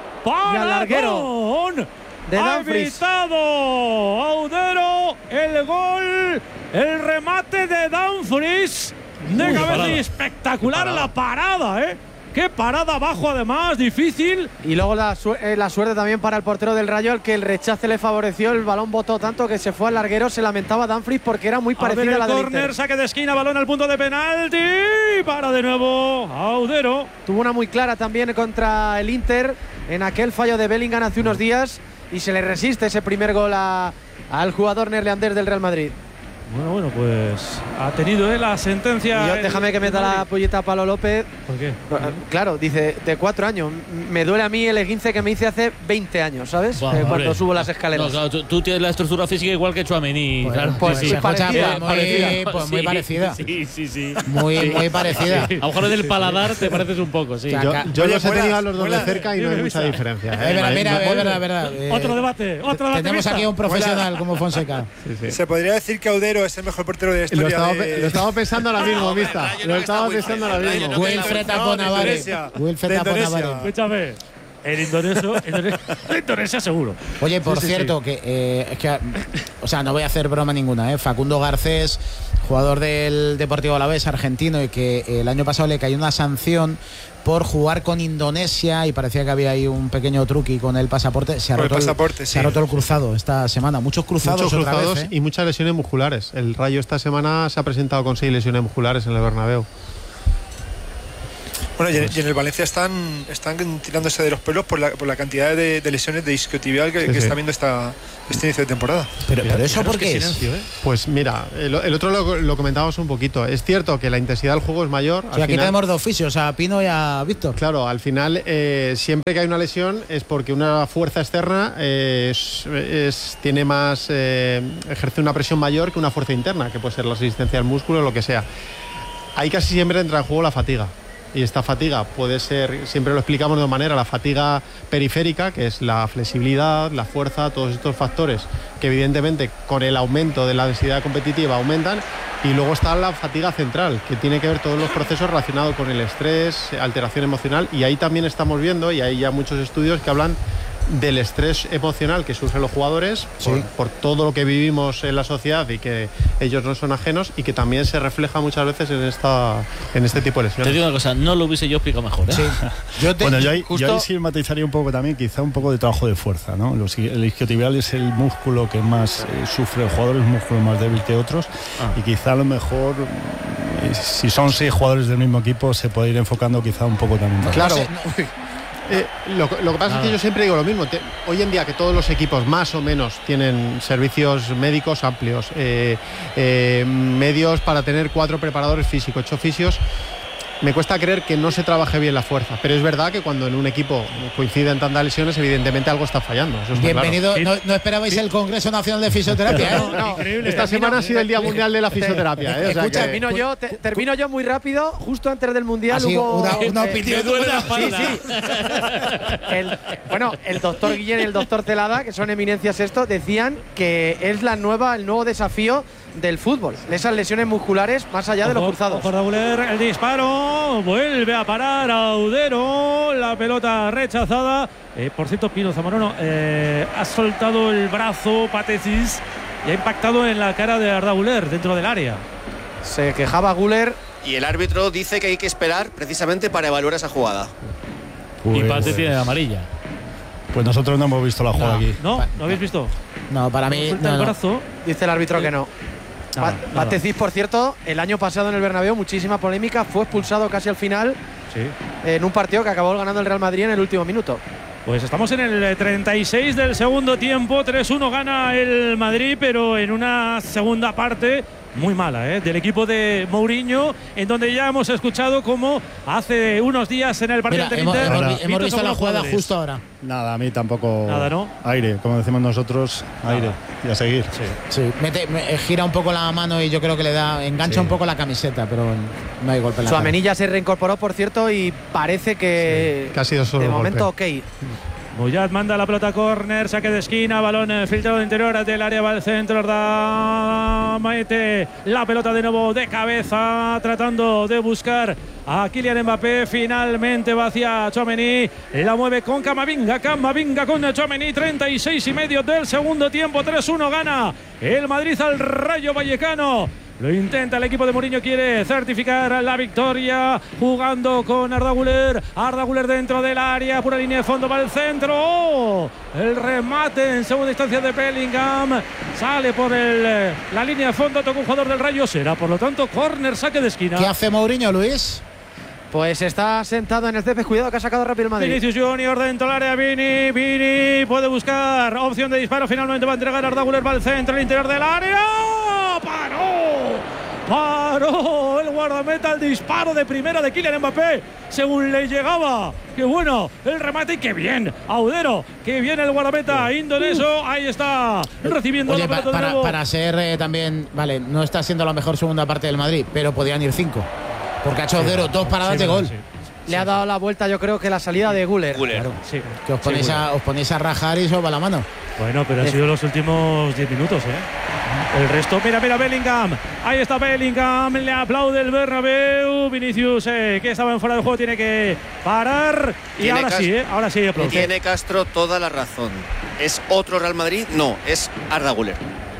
Y al larguero Paradón. de Ha Dumfries. evitado Audero el gol, el remate de Dumfries de Uy, cabeza parada. y espectacular la parada, ¿eh? Qué parada abajo además, difícil. Y luego la, su- eh, la suerte también para el portero del Rayo, al que el rechace le favoreció. El balón botó tanto que se fue al larguero. Se lamentaba Dumfries porque era muy A ver parecida a el la del córner, Inter. saque de esquina, balón al punto de penalti. Para de nuevo Audero. Tuvo una muy clara también contra el Inter en aquel fallo de Bellingham hace unos días y se le resiste ese primer gol a- al jugador neerlandés del Real Madrid. Bueno, bueno, pues ha tenido eh, la sentencia. Y yo, el- déjame que el meta la Madrid. pollita a Pablo López. ¿Por qué? Claro, dice, de cuatro años. Me duele a mí el esguince que me hice hace veinte años, ¿sabes? Buah, Eh, cuando hombre. subo las escaleras. No, claro, tú, tú tienes la estructura física igual que Tchouaméni. Pues, claro. pues sí, sí, sí. escucha, parecida, muy, Parecida. pues muy Sí, parecida. Sí, sí, sí. Muy, muy parecida. A lo mejor en el paladar te pareces un poco, sí. Ya, yo, Acá- yo Oye, los he vuela, tenido a los dos de vuela. cerca y no hay Mira, mucha mira. diferencia. Eh, ¿eh? mira, mira, No- es verdad, es verdad. Eh, Otro debate, otro debate. Tenemos aquí a un profesional como Fonseca. Sí, sí. Se podría decir que Audero es el mejor portero de la historia. Lo estaba, de- pe- lo estaba pensando ahora mismo, hombre, Mista. Rayo no Lo está estaba Wilfred, pensando ahora Rayo mismo. no Wilfred No, de Aponavare. Indonesia. Wilfred De Indonesia. Aponavare. Escúchame. En Indonesio, Indonesia, Indonesia seguro. Oye, por Sí, sí, cierto, que eh, es que, o sea, no voy a hacer broma ninguna, ¿eh? Facundo Garcés, jugador del Deportivo Alavés argentino, y que el año pasado le cayó una sanción por jugar con Indonesia y parecía que había ahí un pequeño truqui con el pasaporte. Se ha, Con el roto, pasaporte, se ha sí. roto el cruzado esta semana. Muchos cruzados Muchos otra cruzados vez, ¿eh? y muchas lesiones musculares. El Rayo esta semana se ha presentado con seis lesiones musculares en el Bernabéu. Bueno, y en, y en el Valencia están, están tirándose de los pelos por la, por la cantidad de, de lesiones de isquiotibial que, sí, que sí. está viendo esta, este inicio de temporada. Pero, pero eso ¿por qué es? Silencio, ¿eh? Pues mira, el, el otro lo, lo comentábamos un poquito. Es cierto que la intensidad del juego es mayor. O sea, aquí final, tenemos dos oficios, a Pino y a Víctor. Claro, al final, eh, siempre que hay una lesión es porque una fuerza externa eh, es, es, tiene más, eh, ejerce una presión mayor que una fuerza interna, que puede ser la resistencia al músculo o lo que sea. Ahí casi siempre entra en juego la fatiga. Y esta fatiga puede ser, siempre lo explicamos de una manera, la fatiga periférica, que es la flexibilidad, la fuerza, todos estos factores que evidentemente con el aumento de la densidad competitiva aumentan. Y luego está la fatiga central, que tiene que ver todos los procesos relacionados con el estrés, alteración emocional. Y ahí también estamos viendo, y hay ya muchos estudios que hablan del estrés emocional que sufren los jugadores, sí, por, por todo lo que vivimos en la sociedad y que ellos no son ajenos, y que también se refleja muchas veces en esta en este tipo de lesiones. Te digo una cosa, no lo hubiese yo explicado mejor, ¿eh? Sí. yo te, bueno, yo ahí, justo... yo ahí sí matizaría un poco también, quizá un poco de trabajo de fuerza, ¿no? Los, el isquiotibial es el músculo que más eh, sufre el jugador, es un músculo más débil que otros, ah. y quizá a lo mejor, eh, si son seis jugadores del mismo equipo, se puede ir enfocando quizá un poco también. Claro. No Eh, lo, lo que pasa Nada. es que yo siempre digo lo mismo. Te, hoy en día que todos los equipos más o menos tienen servicios médicos amplios, eh, eh, medios para tener cuatro preparadores físicos, ocho fisios, me cuesta creer que no se trabaje bien la fuerza, pero es verdad que cuando en un equipo coinciden tantas lesiones, evidentemente algo está fallando. Eso está Bienvenido, claro. no, no esperabais sí. el Congreso Nacional de Fisioterapia, ¿eh? No, no, increíble. Esta semana ha sido el Día Mundial de la Fisioterapia, ¿eh? O sea Escucha, que... termino yo, te, termino yo muy rápido. Justo antes del Mundial hubo una, una eh, opinión. duele la espalda. Sí, sí. el, bueno, el doctor Guillén y el doctor Celada, que son eminencias esto, decían que es la nueva, el nuevo desafío del fútbol, esas lesiones musculares más allá ojo, de los cruzados. Ojo, Rabuler, el disparo, vuelve a parar Audero, la pelota rechazada. Eh, por cierto, Pino Zamorano eh, ha soltado el brazo Patecis y ha impactado en la cara de Arda Güler dentro del área. Se quejaba Güler. Y el árbitro dice que hay que esperar precisamente para evaluar esa jugada. Pues, y Pate tiene amarilla. Pues nosotros no hemos visto la jugada no, aquí. ¿No? ¿No habéis visto? No, para mí no, no, el brazo. no. Dice el árbitro que no. Patecis, por cierto, el año pasado en el Bernabéu, muchísima polémica, fue expulsado casi al final, sí, en un partido que acabó ganando el Real Madrid en el último minuto. Pues estamos en el treinta y seis del segundo tiempo, tres uno gana el Madrid, pero en una segunda parte muy mala, ¿eh? Del equipo de Mourinho, en donde ya hemos escuchado cómo hace unos días en el partido Mira, hemos, Inter, hemos, hemos visto la jugada justo ahora. Nada, a mí tampoco. Nada, ¿no? Aire, como decimos nosotros, aire. Y a seguir. Sí, sí. Mete, me, gira un poco la mano y yo creo que le da, engancha sí. un poco la camiseta, pero no hay golpe en la cara. Suamenilla se reincorporó, por cierto, y parece que, sí, que ha sido solo de momento golpe. ok. Boyat manda la pelota a córner, saque de esquina, balón filtrado de interior del área, va al centro, da mete la pelota de nuevo de cabeza, tratando de buscar a Kylian Mbappé, finalmente va hacia Tchouaméni, la mueve con Camavinga, Camavinga con Tchouaméni, treinta y seis y medio del segundo tiempo, tres uno gana el Madrid al Rayo Vallecano. Lo intenta el equipo de Mourinho, quiere certificar la victoria jugando con Arda Güler. Arda Güler dentro del área, pura línea de fondo, va al centro. ¡Oh! El remate en segunda instancia de Bellingham. Sale por el, la línea de fondo, toca un jugador del Rayo. Será por lo tanto córner, saque de esquina. ¿Qué hace Mourinho, Luis? Pues está sentado en el césped, cuidado que ha sacado rápido el Madrid. Vinicius Junior dentro del área, Vini, Vini puede buscar opción de disparo, finalmente va a entregar Arda Güler, va al centro, el interior del área. ¡Paró! Paró el guardameta el disparo de primera de Kylian Mbappé, según le llegaba. ¡Qué bueno! El remate y qué bien, Audero, qué bien el guardameta indonesio. Ahí está recibiendo Oye, la pelota para, de nuevo. para ser eh, también, vale, no está siendo la mejor segunda parte del Madrid, pero podían ir cinco. Porque ha hecho Audero sí, dos paradas sí, de gol. Sí. Le sí. ha dado la vuelta, yo creo que la salida de Güler. Güler. Claro. Sí. Que os ponéis, sí, a, os ponéis a rajar y eso va la mano. Bueno, pero han sido los últimos diez minutos, ¿eh? El resto, mira, mira Bellingham. Ahí está Bellingham, le aplaude el Bernabéu. Vinicius, eh, que estaba en fuera del juego, tiene que parar. Y ahora Castro, sí, ¿eh? Ahora sí aplaude. Tiene Castro toda la razón. ¿Es otro Real Madrid? No, es Arda Güler.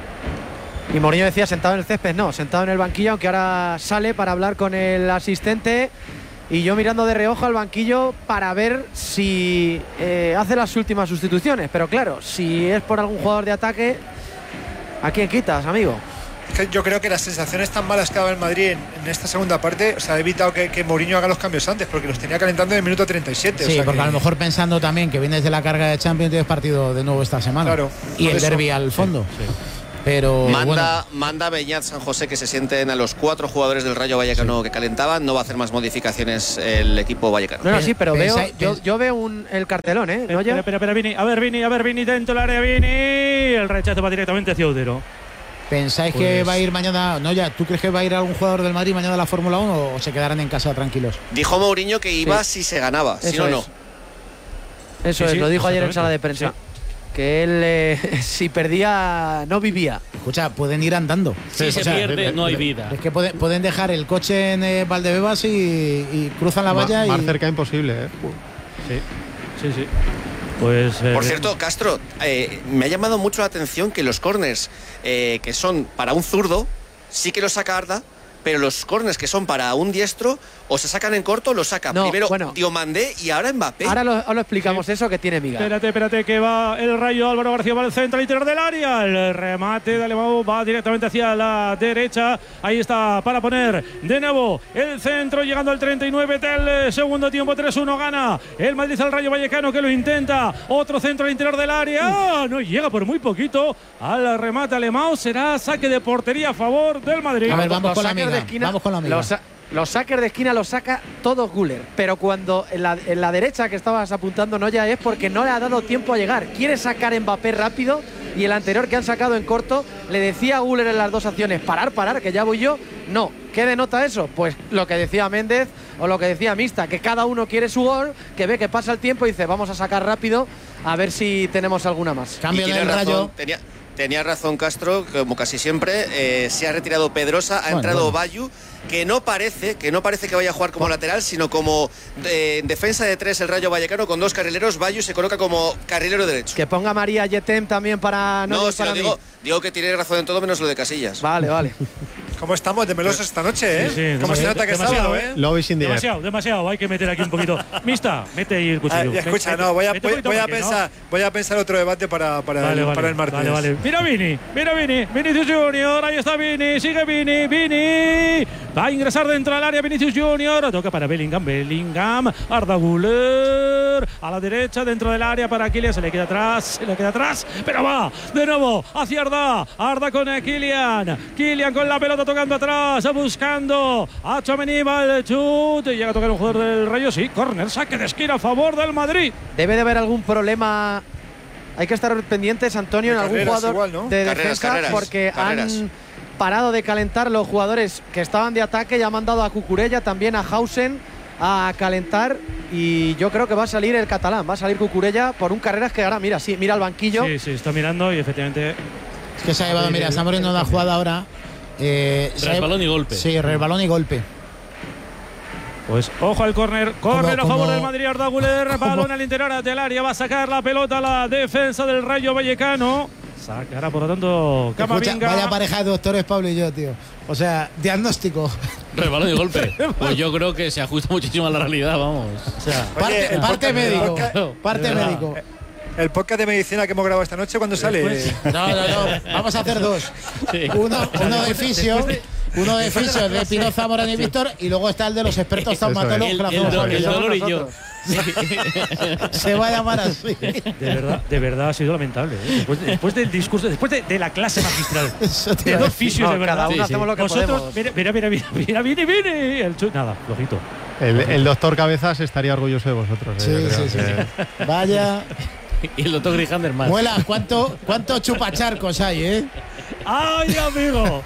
Y Mourinho decía sentado en el césped, no, sentado en el banquillo, aunque ahora sale para hablar con el asistente. Y yo mirando de reojo al banquillo para ver si eh, hace las últimas sustituciones. Pero claro, si es por algún jugador de ataque, ¿a quién quitas, amigo? Es que yo creo que las sensaciones tan malas que ha dado el Madrid en, en esta segunda parte, o sea, ha evitado que, que Mourinho haga los cambios antes, porque los tenía calentando en el minuto treinta y siete. Sí, o sea porque que, a lo mejor pensando también que vienes de la carga de Champions, tienes partido de nuevo esta semana. Claro, y el eso. derbi al fondo. Sí, sí. Pero Manda, bueno, manda Beñat San José que se sienten a los cuatro jugadores del Rayo Vallecano que calentaban. No va a hacer más modificaciones el equipo vallecano. No, no, sí, pero veo, Pensáis- yo, yo veo un, el cartelón, ¿eh? ¿No, Espera, ya? espera, espera, Vini. A ver, Vini, a ver, Vini dentro del área, Vini. El rechazo va directamente hacia Udero. ¿pensáis Pues- que va a ir mañana? No, ya, ¿tú crees que va a ir algún jugador del Madrid mañana a la Fórmula uno o se quedarán en casa tranquilos? Dijo Mourinho que iba Sí. si se ganaba, si Eso no, no. es. Eso Sí, es, sí, lo dijo ayer en exactamente. sala de prensa. Sí. Que él, eh, si perdía, no vivía. Escucha, pueden ir andando. Si se pierde, no hay vida. Es que pueden, pueden dejar el coche en eh, Valdebebas y, y cruzan la Ma- valla más y cerca imposible, ¿eh? Sí, sí, sí. Pues. eh, Por cierto, Castro, eh, me ha llamado mucho la atención que los corners eh, que son para un zurdo, sí que los saca Arda, pero los corners que son para un diestro, o se sacan en corto o los saca No, primero bueno. Diomandé y ahora Mbappé. Ahora lo, ahora lo explicamos eso que tiene miga. Espérate, espérate, que va el Rayo. Álvaro García va al centro, al interior del área. El remate de Alemão va directamente hacia la derecha. Ahí está para poner de nuevo el centro, llegando al treinta y nueve del segundo tiempo. tres uno gana el Madrid al Rayo Vallecano, que lo intenta. Otro centro al interior del área. No llega por muy poquito al remate Alemão. Será saque de portería a favor del Madrid. A ver, vamos Los con la saques miga, de esquina, vamos con la miga. Los, sa- los saques de esquina los saca todo Güler. Pero cuando en la, en la derecha que estabas apuntando no ya es porque no le ha dado tiempo a llegar. Quiere sacar Mbappé rápido y el anterior que han sacado en corto le decía a Güler en las dos acciones: parar, parar, que ya voy yo. No. ¿Qué denota eso? Pues lo que decía Méndez o lo que decía Mista, que cada uno quiere su gol, que ve que pasa el tiempo y dice vamos a sacar rápido a ver si tenemos alguna más. Y Cambio tiene del razón, Rayo. Tenía, tenía razón Castro, como casi siempre. eh, se ha retirado Pedrosa, ha Bueno, entrado bueno. Bayu, que no parece que no parece que vaya a jugar como lateral, sino como eh, en defensa de tres el Rayo Vallecano con dos carrileros. Bayu se coloca como carrilero derecho. Que ponga María Yetem también para No, no, si para lo mí. digo, digo que tiene razón en todo menos lo de Casillas. Vale, vale. ¿Cómo estamos de melosos esta noche, eh? Sí, sí, ¿Cómo se demasiado- nota que es demasiado, sábado, ¿eh? eh? Lobby sin dinero. Demasiado, demasiado. Hay que meter aquí un poquito. Mista, mete ahí el Ah, cuchillo. y escucha, Mete- no, voy a, mete un voy, poquito voy a porque, ¿no? pensar, voy a pensar otro debate para, para, Vale, el, vale, para el martes. Vale, vale. Mira Vini, mira Vini, Vinicius Junior, ahí está Vini, sigue Vini, Vini. Va a ingresar dentro del área Vinicius Junior, toca para Bellingham, Bellingham, Arda Güler, a la derecha dentro del área para Kylian, se le queda atrás, se le queda atrás, pero va de nuevo hacia Arda, Arda con Kylian, Kylian con la pelota tocando atrás, buscando a Tchouaméni, va el chute, llega a tocar un jugador del Rayo, sí, córner, saque de esquina a favor del Madrid. Debe de haber algún problema. Hay que estar pendientes, Antonio, De en algún carreras jugador igual, ¿no? de Carreras, defensa, carreras, porque carreras. han parado de calentar los jugadores que estaban de ataque y han mandado a Cucurella, también a Hausen, a calentar. Y yo creo que va a salir el catalán, va a salir Cucurella por un Carreras que ahora, mira, sí, mira el banquillo. Sí, sí, está mirando y efectivamente. Es que se ha llevado, mira, está muriendo una jugada ahora. Eh, se ha- Resbalón y golpe. Sí, resbalón y golpe. Pues ojo al córner, córner a Como- favor como- del Madrid, Arda Güler, balón al interior del área, va a sacar la pelota la defensa del Rayo Vallecano. Sacará por lo tanto Escucha, Camavinga. vaya pareja de doctores, Pablo y yo, tío. O sea, diagnóstico. Resbalón y golpe. Pues yo creo que se ajusta muchísimo a la realidad, vamos. O sea, Parte, el parte podcast- médico. el podcast- Parte de verdad. médico. El podcast de medicina que hemos grabado esta noche, ¿cuándo sale? Después- No, no, no. Vamos a hacer dos. Sí. Uno, uno de fisio. después Uno de fisio de Pino Zamorano y Víctor. Y luego está el de los expertos Eso es. traumatólogos. El, que lo el hacemos do- aquí. el somos dolor y yo. nosotros. Se va a llamar así. de verdad, de verdad ha sido lamentable. ¿eh? Después, después del discurso, después de, de la clase magistral. Eso te De iba a dos decir. fisios, No, de verdad. cada uno Sí, sí. hacemos lo que Vosotros, podemos. mira, mira, mira, mira, mira, Vini, Vini. El chu- Nada, flojito. El, el doctor Cabezas estaría orgulloso de vosotros. Sí, eh, yo sí, creo sí. que- Vaya. Y el doctor Grijander más. Muelas, ¿cuánto, cuánto chupacharcos hay, eh? ¡Ay, amigo!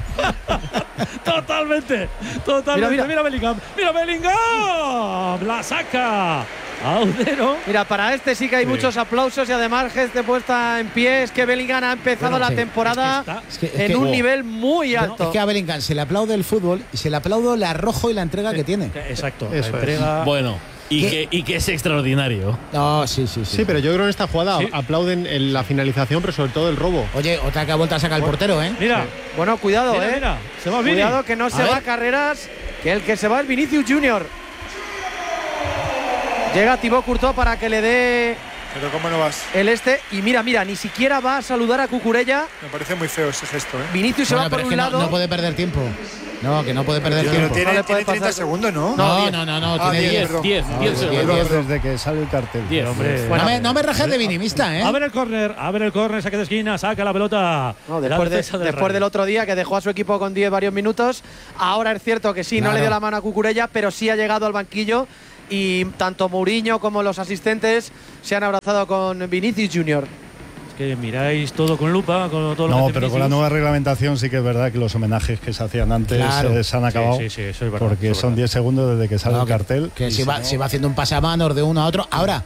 Totalmente, totalmente. Mira, Mira, mira. Bellingham, mira Bellingham. La saca Audero. Mira, para este sí que hay Sí. muchos aplausos y además gente puesta en pie. Es que Bellingham ha empezado Bueno, la sí. temporada Es que está- Es que, es en que- un nivel muy alto. es que a Bellingham se le aplaude el fútbol y se le aplaude el arrojo y la entrega que tiene. Exacto, Eso es. la entrega. Bueno, y ¿Qué? que, y que es extraordinario. No, sí, sí, sí. Sí, pero yo creo que en esta jugada Sí. aplauden en la finalización, pero sobre todo el robo. Oye, otra que ha vuelto a sacar el portero, ¿eh? Mira, Bueno, cuidado, mira, eh. mira, se va Vini. Cuidado que no se ver. va a Carreras, que el que se va es Vinicius Junior. Llega Thibaut Courtois para que le dé Pero ¿cómo no vas? el este. Y mira, mira, ni siquiera va a saludar a Cucurella. Me parece muy feo ese gesto, ¿eh? Vinicius se Bueno, va pero por es un que no, lado. no puede perder tiempo. No, que no puede perder Pero tiempo. tiene, No le puede tiene treinta pasar. segundos, ¿no? No, no, no, no, Ah, tiene diez, diez. perdón. diez, No, diez desde, segundos. desde que sale el cartel. diez. Hombre. No me, no me rajes de vinimista, ¿eh? A ver el córner, a ver el córner, saque de esquina, saca la pelota. No, La después de- defensa del después Rayo. del otro día que dejó a su equipo con diez varios minutos. Ahora es cierto que sí, no Claro. le dio la mano a Cucurella, pero sí ha llegado al banquillo. Y tanto Mourinho como los asistentes se han abrazado con Vinicius Junior Que miráis todo con lupa, con todo lo que No, hace pero con la Vinicius. nueva reglamentación sí que es verdad que los homenajes que se hacían antes Claro. eh, se han acabado. Sí, sí, sí, eso es verdad, porque eso es son verdad. diez segundos desde que sale No, el que- cartel. Que y se si va, no- se va haciendo un pasamanos de uno a otro. Ahora,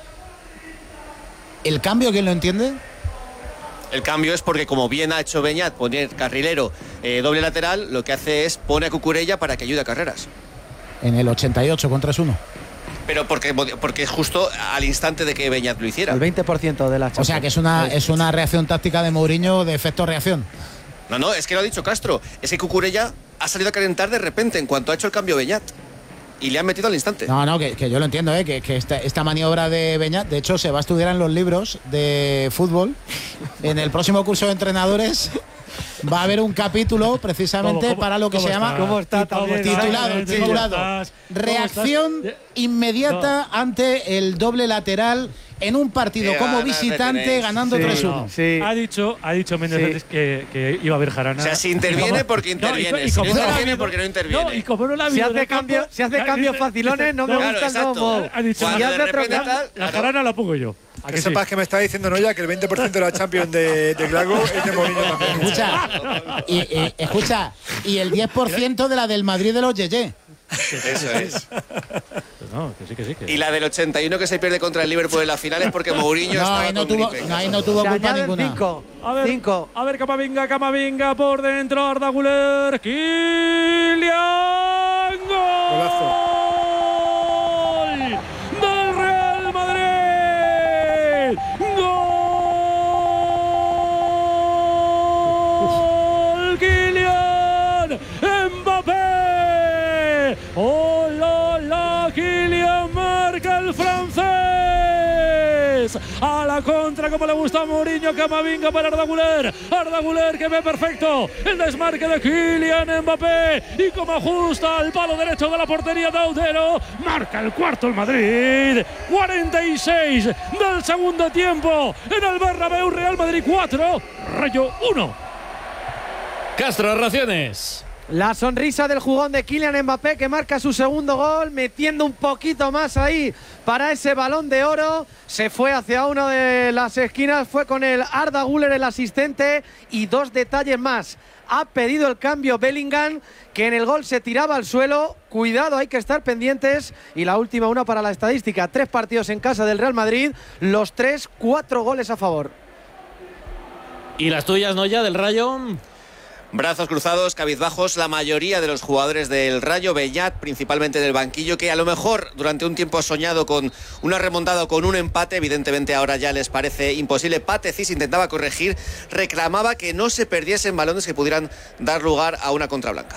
¿el cambio quién lo entiende? El cambio es porque, como bien ha hecho Beñat, poner carrilero eh, doble lateral, lo que hace es pone a Cucurella para que ayude a Carreras. En el ochenta y ocho con tres uno. Pero porque, porque es justo al instante de que Beñat lo hiciera. El veinte por ciento de la O sea, que es una, es una reacción táctica de Mourinho de efecto-reacción. No, no, es que lo ha dicho Castro. Es que Cucurella ha salido a calentar de repente en cuanto ha hecho el cambio Beñat. Y le han metido al instante. No, no, que, que yo lo entiendo, ¿eh? que, que esta, esta maniobra de Beñat, de hecho, se va a estudiar en los libros de fútbol. En el próximo curso de entrenadores va a haber un capítulo precisamente ¿Cómo, cómo, para lo que cómo se llama estás? ¿Cómo está ¿Cómo también? estás? titulado, ¿Cómo titulado estás? ¿Cómo reacción estás? inmediata ante el doble lateral en un partido Qué como ganas me visitante tenéis. ganando Sí, tres uno. No. Sí. Ha dicho, ha dicho Méndez Sí. antes que, que iba a haber jarana. O sea, si interviene, porque interviene. y Si como no la ha interviene, habido- porque no interviene. No, y como no la ha Si habido hace en el campo, cambio- si hace ha- cambios dice- facilones, no me Claro, gusta el exacto. nuevo. Ha dicho, Cuando Si de hace otro repente cambio- tal, La claro. jarana la pongo yo. ¿A Que que sí? sepas que me está diciendo Noya que el veinte por ciento de la Champions de, de Glasgow es de Mourinho también. Escucha, y, y- escucha, y el diez por ciento de la del Madrid de los Yeye. Eso es. Pues no, que sí, que sí. Que... Y la del ochenta y uno que se pierde contra el Liverpool en la final es porque Mourinho No, estaba ahí no con tuvo, gripe. no, ahí no tuvo Se culpa añaden ninguna. cinco. A ver, Cinco. a ver, Camavinga, Camavinga por dentro, Arda Güler, Kylian, Golazo. gol del Real Madrid, gol, Kylian Mbappé, hola, la Kylian marca el francés. A la contra, como le gusta a Mourinho, Camavinga para Arda Güler. Arda Güler que ve perfecto el desmarque de Kylian Mbappé. Y como ajusta al palo derecho de la portería de Audero, marca el cuarto el Madrid. cuarenta y seis del segundo tiempo en el Bernabéu. Real Madrid cuatro, Rayo uno. Castro, raciones. La sonrisa del jugón de Kylian Mbappé que marca su segundo gol, metiendo un poquito más ahí para ese balón de oro. Se fue hacia una de las esquinas, fue con el Arda Güler el asistente y dos detalles más. Ha pedido el cambio Bellingham, que en el gol se tiraba al suelo. Cuidado, hay que estar pendientes. Y la última, una para la estadística. Tres partidos en casa del Real Madrid, los tres, cuatro goles a favor. ¿Y las tuyas, Noya, del Rayo? Brazos cruzados, cabizbajos, la mayoría de los jugadores del Rayo, Beñat, principalmente del banquillo, que a lo mejor durante un tiempo ha soñado con una remontada o con un empate, evidentemente ahora ya les parece imposible. Patecis intentaba corregir, reclamaba que no se perdiesen balones que pudieran dar lugar a una contra blanca.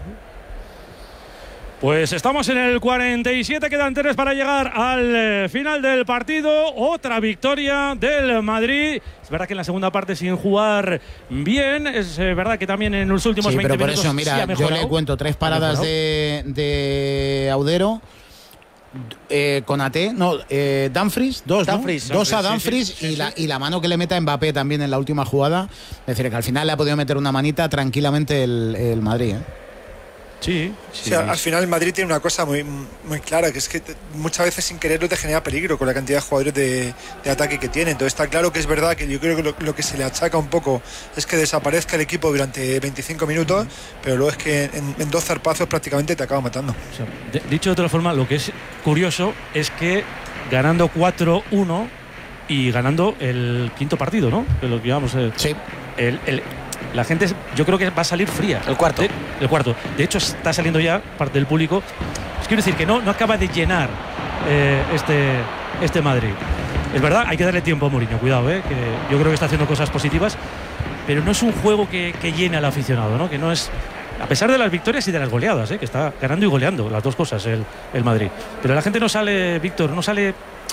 Pues estamos en el cuarenta y siete, quedan tres para llegar al eh, final del partido. Otra victoria del Madrid. Es verdad que en la segunda parte sin jugar bien. Es eh, verdad que también en los últimos Sí, veinte pero por minutos eso, sí mira, ha yo mejorado. le cuento tres Ha paradas mejorado. de, de Audero. Eh, con A T, no, eh, Dumfries, dos, ¿no? Dumfries. dos a Dumfries, Dumfries sí, sí, sí, y, la, sí. y la mano que le meta a Mbappé también en la última jugada. Es decir, que al final le ha podido meter una manita tranquilamente el, el Madrid. ¿eh? Sí, O sí. sea, al final el Madrid tiene una cosa muy, muy clara, que es que te- muchas veces sin quererlo te genera peligro con la cantidad de jugadores de, de ataque que tiene. Entonces está claro que es verdad que yo creo que lo, lo que se le achaca un poco es que desaparezca el equipo durante veinticinco minutos, pero luego es que en, en dos zarpazos prácticamente te acaba matando. O sea, de- dicho de otra forma, lo que es curioso es que ganando cuatro uno y ganando el quinto partido, ¿no? Que lo que llamamos el, Sí. el- el- la gente, es- yo creo que va a salir fría. El cuarto. De- el cuarto. De hecho, está saliendo ya parte del público. Es quiero decir que no, no acaba de llenar eh, este, este Madrid. Es verdad, hay que darle tiempo a Mourinho, cuidado, eh, que yo creo que está haciendo cosas positivas, pero no es un juego que, que llene al aficionado, ¿no? Que no es. A pesar de las victorias y de las goleadas, ¿eh? Que está ganando y goleando, las dos cosas, el, el Madrid. Pero la gente no sale, Víctor, no sale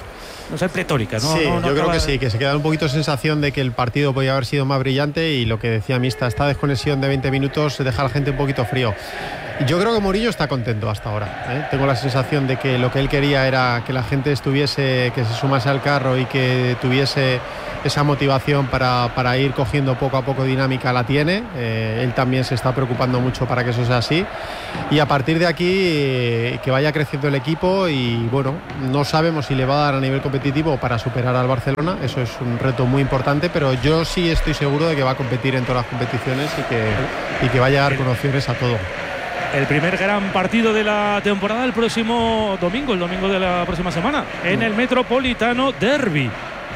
no sé, pletórica, ¿no? Sí, no, no yo creo acaba... que sí, que se queda un poquito sensación de que el partido podía haber sido más brillante y lo que decía Mista, esta desconexión de veinte minutos deja a la gente un poquito frío. Yo creo que Mourinho está contento hasta ahora, ¿eh? Tengo la sensación de que lo que él quería era que la gente estuviese, que se sumase al carro y que tuviese esa motivación para, para ir cogiendo poco a poco dinámica, la tiene. Eh, él también se está preocupando mucho para que eso sea así. Y a partir de aquí, eh, que vaya creciendo el equipo y bueno, no sabemos si le va a dar a nivel competitivo para superar al Barcelona. Eso es un reto muy importante, pero yo sí estoy seguro de que va a competir en todas las competiciones y que, y que va a llegar con opciones a todo. El primer gran partido de la temporada el próximo domingo, el domingo de la próxima semana, en el Metropolitano Derby.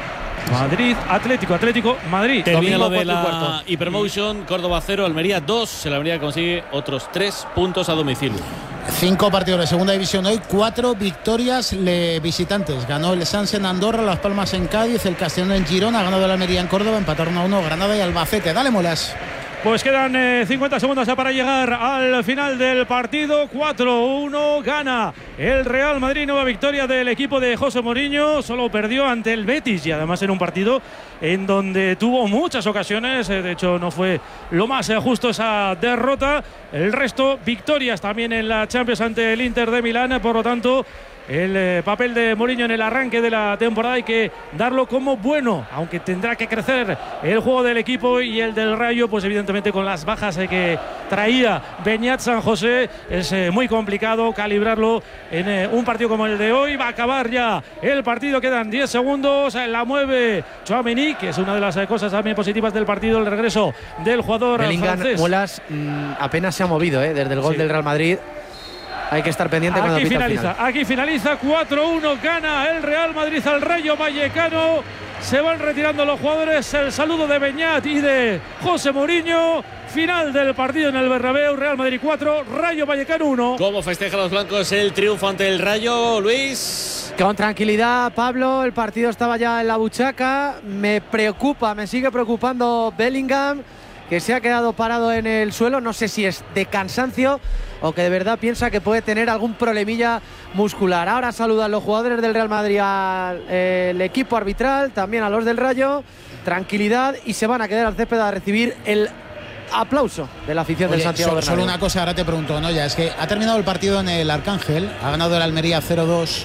Madrid, Atlético, Atlético, Madrid. Termina lo de cuatro y cuarto. la Hypermotion, Córdoba cero, Almería dos. El Almería consigue otros tres puntos a domicilio. Cinco partidos de segunda división hoy, cuatro victorias le visitantes. Ganó el Sanse en Andorra, Las Palmas en Cádiz, el Castellón en Girona, ha ganado el Almería en Córdoba, empataron a uno Granada y Albacete. Dale, Molas. Pues quedan eh, cincuenta segundos ya para llegar al final del partido. cuatro uno gana el Real Madrid. Nueva victoria del equipo de José Mourinho. Solo perdió ante el Betis y además en un partido en donde tuvo muchas ocasiones. Eh, de hecho, no fue lo más eh, justo esa derrota. El resto, victorias también en la Champions ante el Inter de Milán. Por lo tanto, el eh, papel de Mourinho en el arranque de la temporada hay que darlo como bueno, aunque tendrá que crecer el juego del equipo y el del Rayo, pues evidentemente con las bajas eh, que traía Beñat San José es eh, muy complicado calibrarlo en eh, un partido como el de hoy. Va a acabar ya el partido, quedan diez segundos, la mueve Tchouaméni, que es una de las eh, cosas también positivas del partido, el regreso del jugador Bellingham, francés. Molas, mmm, apenas se ha movido eh, desde el gol Sí. del Real Madrid. Hay que estar pendiente cuando Aquí pita finaliza, final. aquí finaliza cuatro uno, gana el Real Madrid al Rayo Vallecano. Se van retirando los jugadores. El saludo de Beñat y de José Mourinho. Final del partido en el Bernabéu. Real Madrid cuatro, Rayo Vallecano uno. ¿Cómo festejan los blancos el triunfo ante el Rayo, Luis? Con tranquilidad, Pablo. El partido estaba ya en la buchaca. Me preocupa, me sigue preocupando Bellingham, que se ha quedado parado en el suelo. No sé si es de cansancio o que de verdad piensa que puede tener algún problemilla muscular. Ahora saludan los jugadores del Real Madrid al eh, equipo arbitral, también a los del Rayo. Tranquilidad, y se van a quedar al césped a recibir el aplauso de la afición. Oye, del Santiago so, Bernabéu. Solo una cosa, ahora te pregunto, ¿no? Ya es que ha terminado el partido en el Arcángel, ha ganado el Almería cero dos.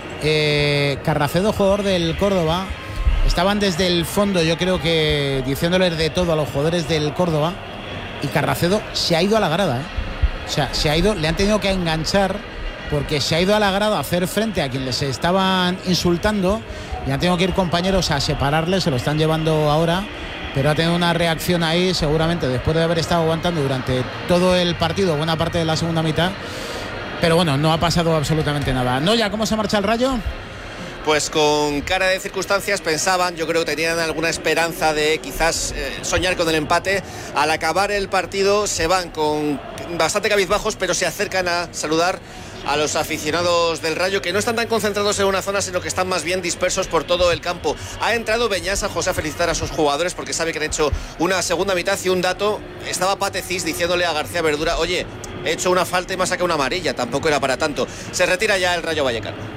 eh, Carracedo, jugador del Córdoba, estaban desde el fondo, yo creo que diciéndoles de todo a los jugadores del Córdoba, y Carracedo se ha ido a la grada, ¿eh? O sea, se ha ido, le han tenido que enganchar porque se ha ido a la grada a hacer frente a quien les estaban insultando y han tenido que ir compañeros a separarles, se lo están llevando ahora, pero ha tenido una reacción ahí seguramente después de haber estado aguantando durante todo el partido, buena parte de la segunda mitad, pero bueno, no ha pasado absolutamente nada. ¿No? ¿Ya cómo se marcha el Rayo? Pues con cara de circunstancias pensaban, yo creo que tenían alguna esperanza de quizás eh, soñar con el empate. Al acabar el partido se van con bastante cabizbajos, pero se acercan a saludar a los aficionados del Rayo, que no están tan concentrados en una zona, sino que están más bien dispersos por todo el campo. Ha entrado Beñat San José a felicitar a sus jugadores porque sabe que han hecho una segunda mitad, y un dato, estaba Patecís diciéndole a García Verdura: oye, he hecho una falta y me ha sacado una amarilla, tampoco era para tanto. Se retira ya el Rayo Vallecano.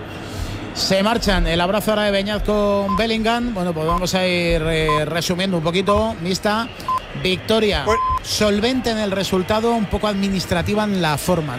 Se marchan. El abrazo ahora de Beñat con Bellingham. Bueno, pues vamos a ir eh, resumiendo un poquito. Mista, victoria Bueno. solvente en el resultado, un poco administrativa en la forma, ¿no?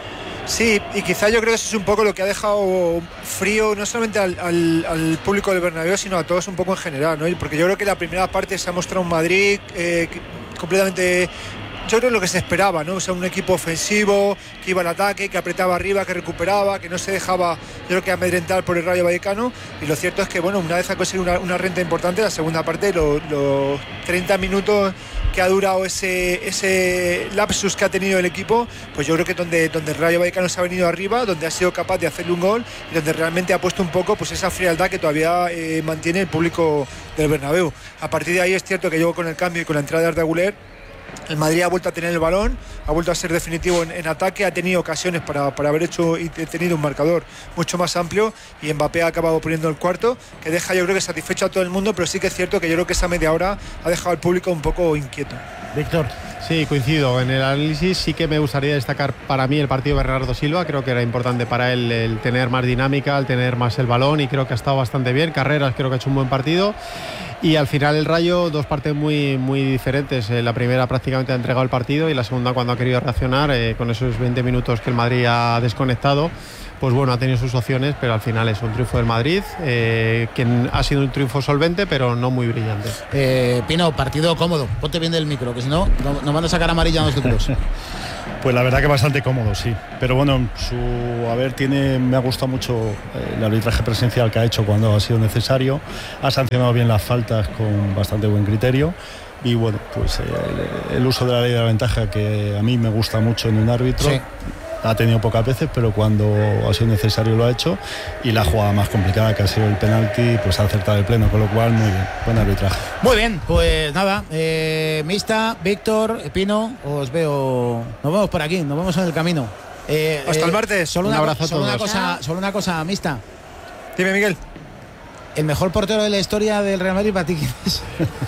Sí, y quizá yo creo que eso es un poco lo que ha dejado frío no solamente al, al, al público del Bernabéu, sino a todos un poco en general, ¿no? Porque yo creo que la primera parte se ha mostrado un Madrid eh, completamente... Yo creo lo que se esperaba, ¿no? O sea, un equipo ofensivo, que iba al ataque, que apretaba arriba, que recuperaba, que no se dejaba, yo creo que amedrentar por el Rayo Vallecano. Y lo cierto es que, bueno, una vez ha conseguido una, una renta importante, la segunda parte, los, los treinta minutos que ha durado ese, ese lapsus que ha tenido el equipo, pues yo creo que donde, donde el Rayo Vallecano se ha venido arriba, donde ha sido capaz de hacerle un gol y donde realmente ha puesto un poco pues esa frialdad que todavía eh, mantiene el público del Bernabéu. A partir de ahí es cierto que llegó con el cambio y con la entrada de Arda Güler, el Madrid ha vuelto a tener el balón, ha vuelto a ser definitivo en, en ataque, ha tenido ocasiones para, para haber hecho y tenido un marcador mucho más amplio, y Mbappé ha acabado poniendo el cuarto, que deja, yo creo que satisfecho a todo el mundo, pero sí que es cierto que yo creo que esa media hora ha dejado al público un poco inquieto. Víctor. Sí, coincido. En el análisis sí que me gustaría destacar para mí el partido de Bernardo Silva. Creo que era importante para él el tener más dinámica, el tener más el balón, y creo que ha estado bastante bien. Carreras, creo que ha hecho un buen partido. Y al final el Rayo, dos partes muy, muy diferentes. Eh, la primera prácticamente ha entregado el partido, y la segunda, cuando ha querido reaccionar, eh, con esos veinte minutos que el Madrid ha desconectado, pues bueno, ha tenido sus opciones, pero al final es un triunfo del Madrid, eh, que ha sido un triunfo solvente, pero no muy brillante. Eh, Pino, partido cómodo. Ponte bien del micro, que si no, no- nos van a sacar amarilla a nosotros. Pues la verdad que bastante cómodo, sí. Pero bueno, su haber tiene, me ha gustado mucho eh, el arbitraje presencial que ha hecho cuando ha sido necesario. Ha sancionado bien las faltas con bastante buen criterio. Y bueno, pues eh, el, el uso de la ley de la ventaja, que a mí me gusta mucho en un árbitro. Sí. Ha tenido pocas veces, pero cuando ha sido necesario lo ha hecho. Y la jugada más complicada, que ha sido el penalti, pues ha acertado el pleno, con lo cual muy bien, buen arbitraje. Muy bien, pues nada, eh, Mista, Víctor, Pino, os veo, nos vemos por aquí, nos vemos en el camino. Eh, Hasta eh, el martes. Solo Un una, abrazo a solo una todos. cosa, solo una cosa, Mista. Dime, Miguel. El mejor portero de la historia del Real Madrid, ¿para ti quién es?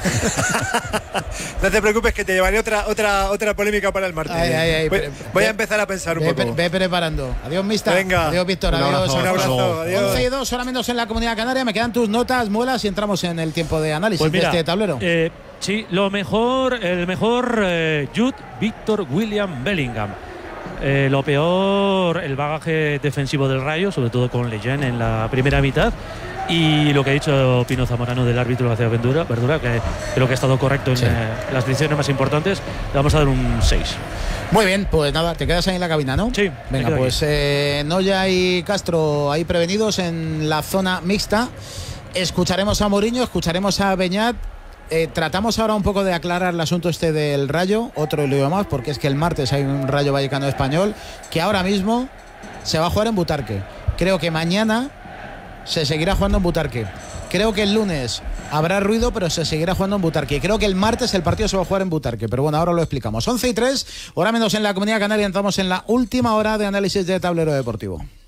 No te preocupes, que te llevaré otra otra otra polémica para el martes. Ay, ay, ay, voy pero- voy ve- a empezar a pensar un Ve, poco. ve preparando. Adiós, Mista. Venga. Adiós, Víctor. Un Adiós. abrazo. Un abrazo, adiós. once y dos, hora menos en la Comunidad Canaria. Me quedan tus notas, muelas, y entramos en el tiempo de análisis Pues mira, de este tablero. eh, sí, lo mejor, el mejor eh, Jude Victor William Bellingham. Eh, lo peor, el bagaje defensivo del Rayo, sobre todo con Leyen en la primera mitad. Y lo que ha dicho Pino Zamorano del árbitro García Verdura, Verdura que creo que ha estado correcto en Sí. eh, las decisiones más importantes, le vamos a dar un seis. Muy bien, pues nada, te quedas ahí en la cabina, ¿no? Sí, me Venga, quedo pues eh, Noya y Castro ahí prevenidos en la zona mixta. Escucharemos a Mourinho, escucharemos a Beñat. Eh, tratamos ahora un poco de aclarar el asunto este del Rayo, otro lío más, porque es que el martes hay un Rayo Vallecano español que ahora mismo se va a jugar en Butarque. Creo que mañana se seguirá jugando en Butarque. Creo que el lunes habrá ruido, pero se seguirá jugando en Butarque. Y creo que el martes el partido se va a jugar en Butarque. Pero bueno, ahora lo explicamos. once y tres, hora menos en la Comunidad Canaria. Entramos en la última hora de análisis de Tablero Deportivo.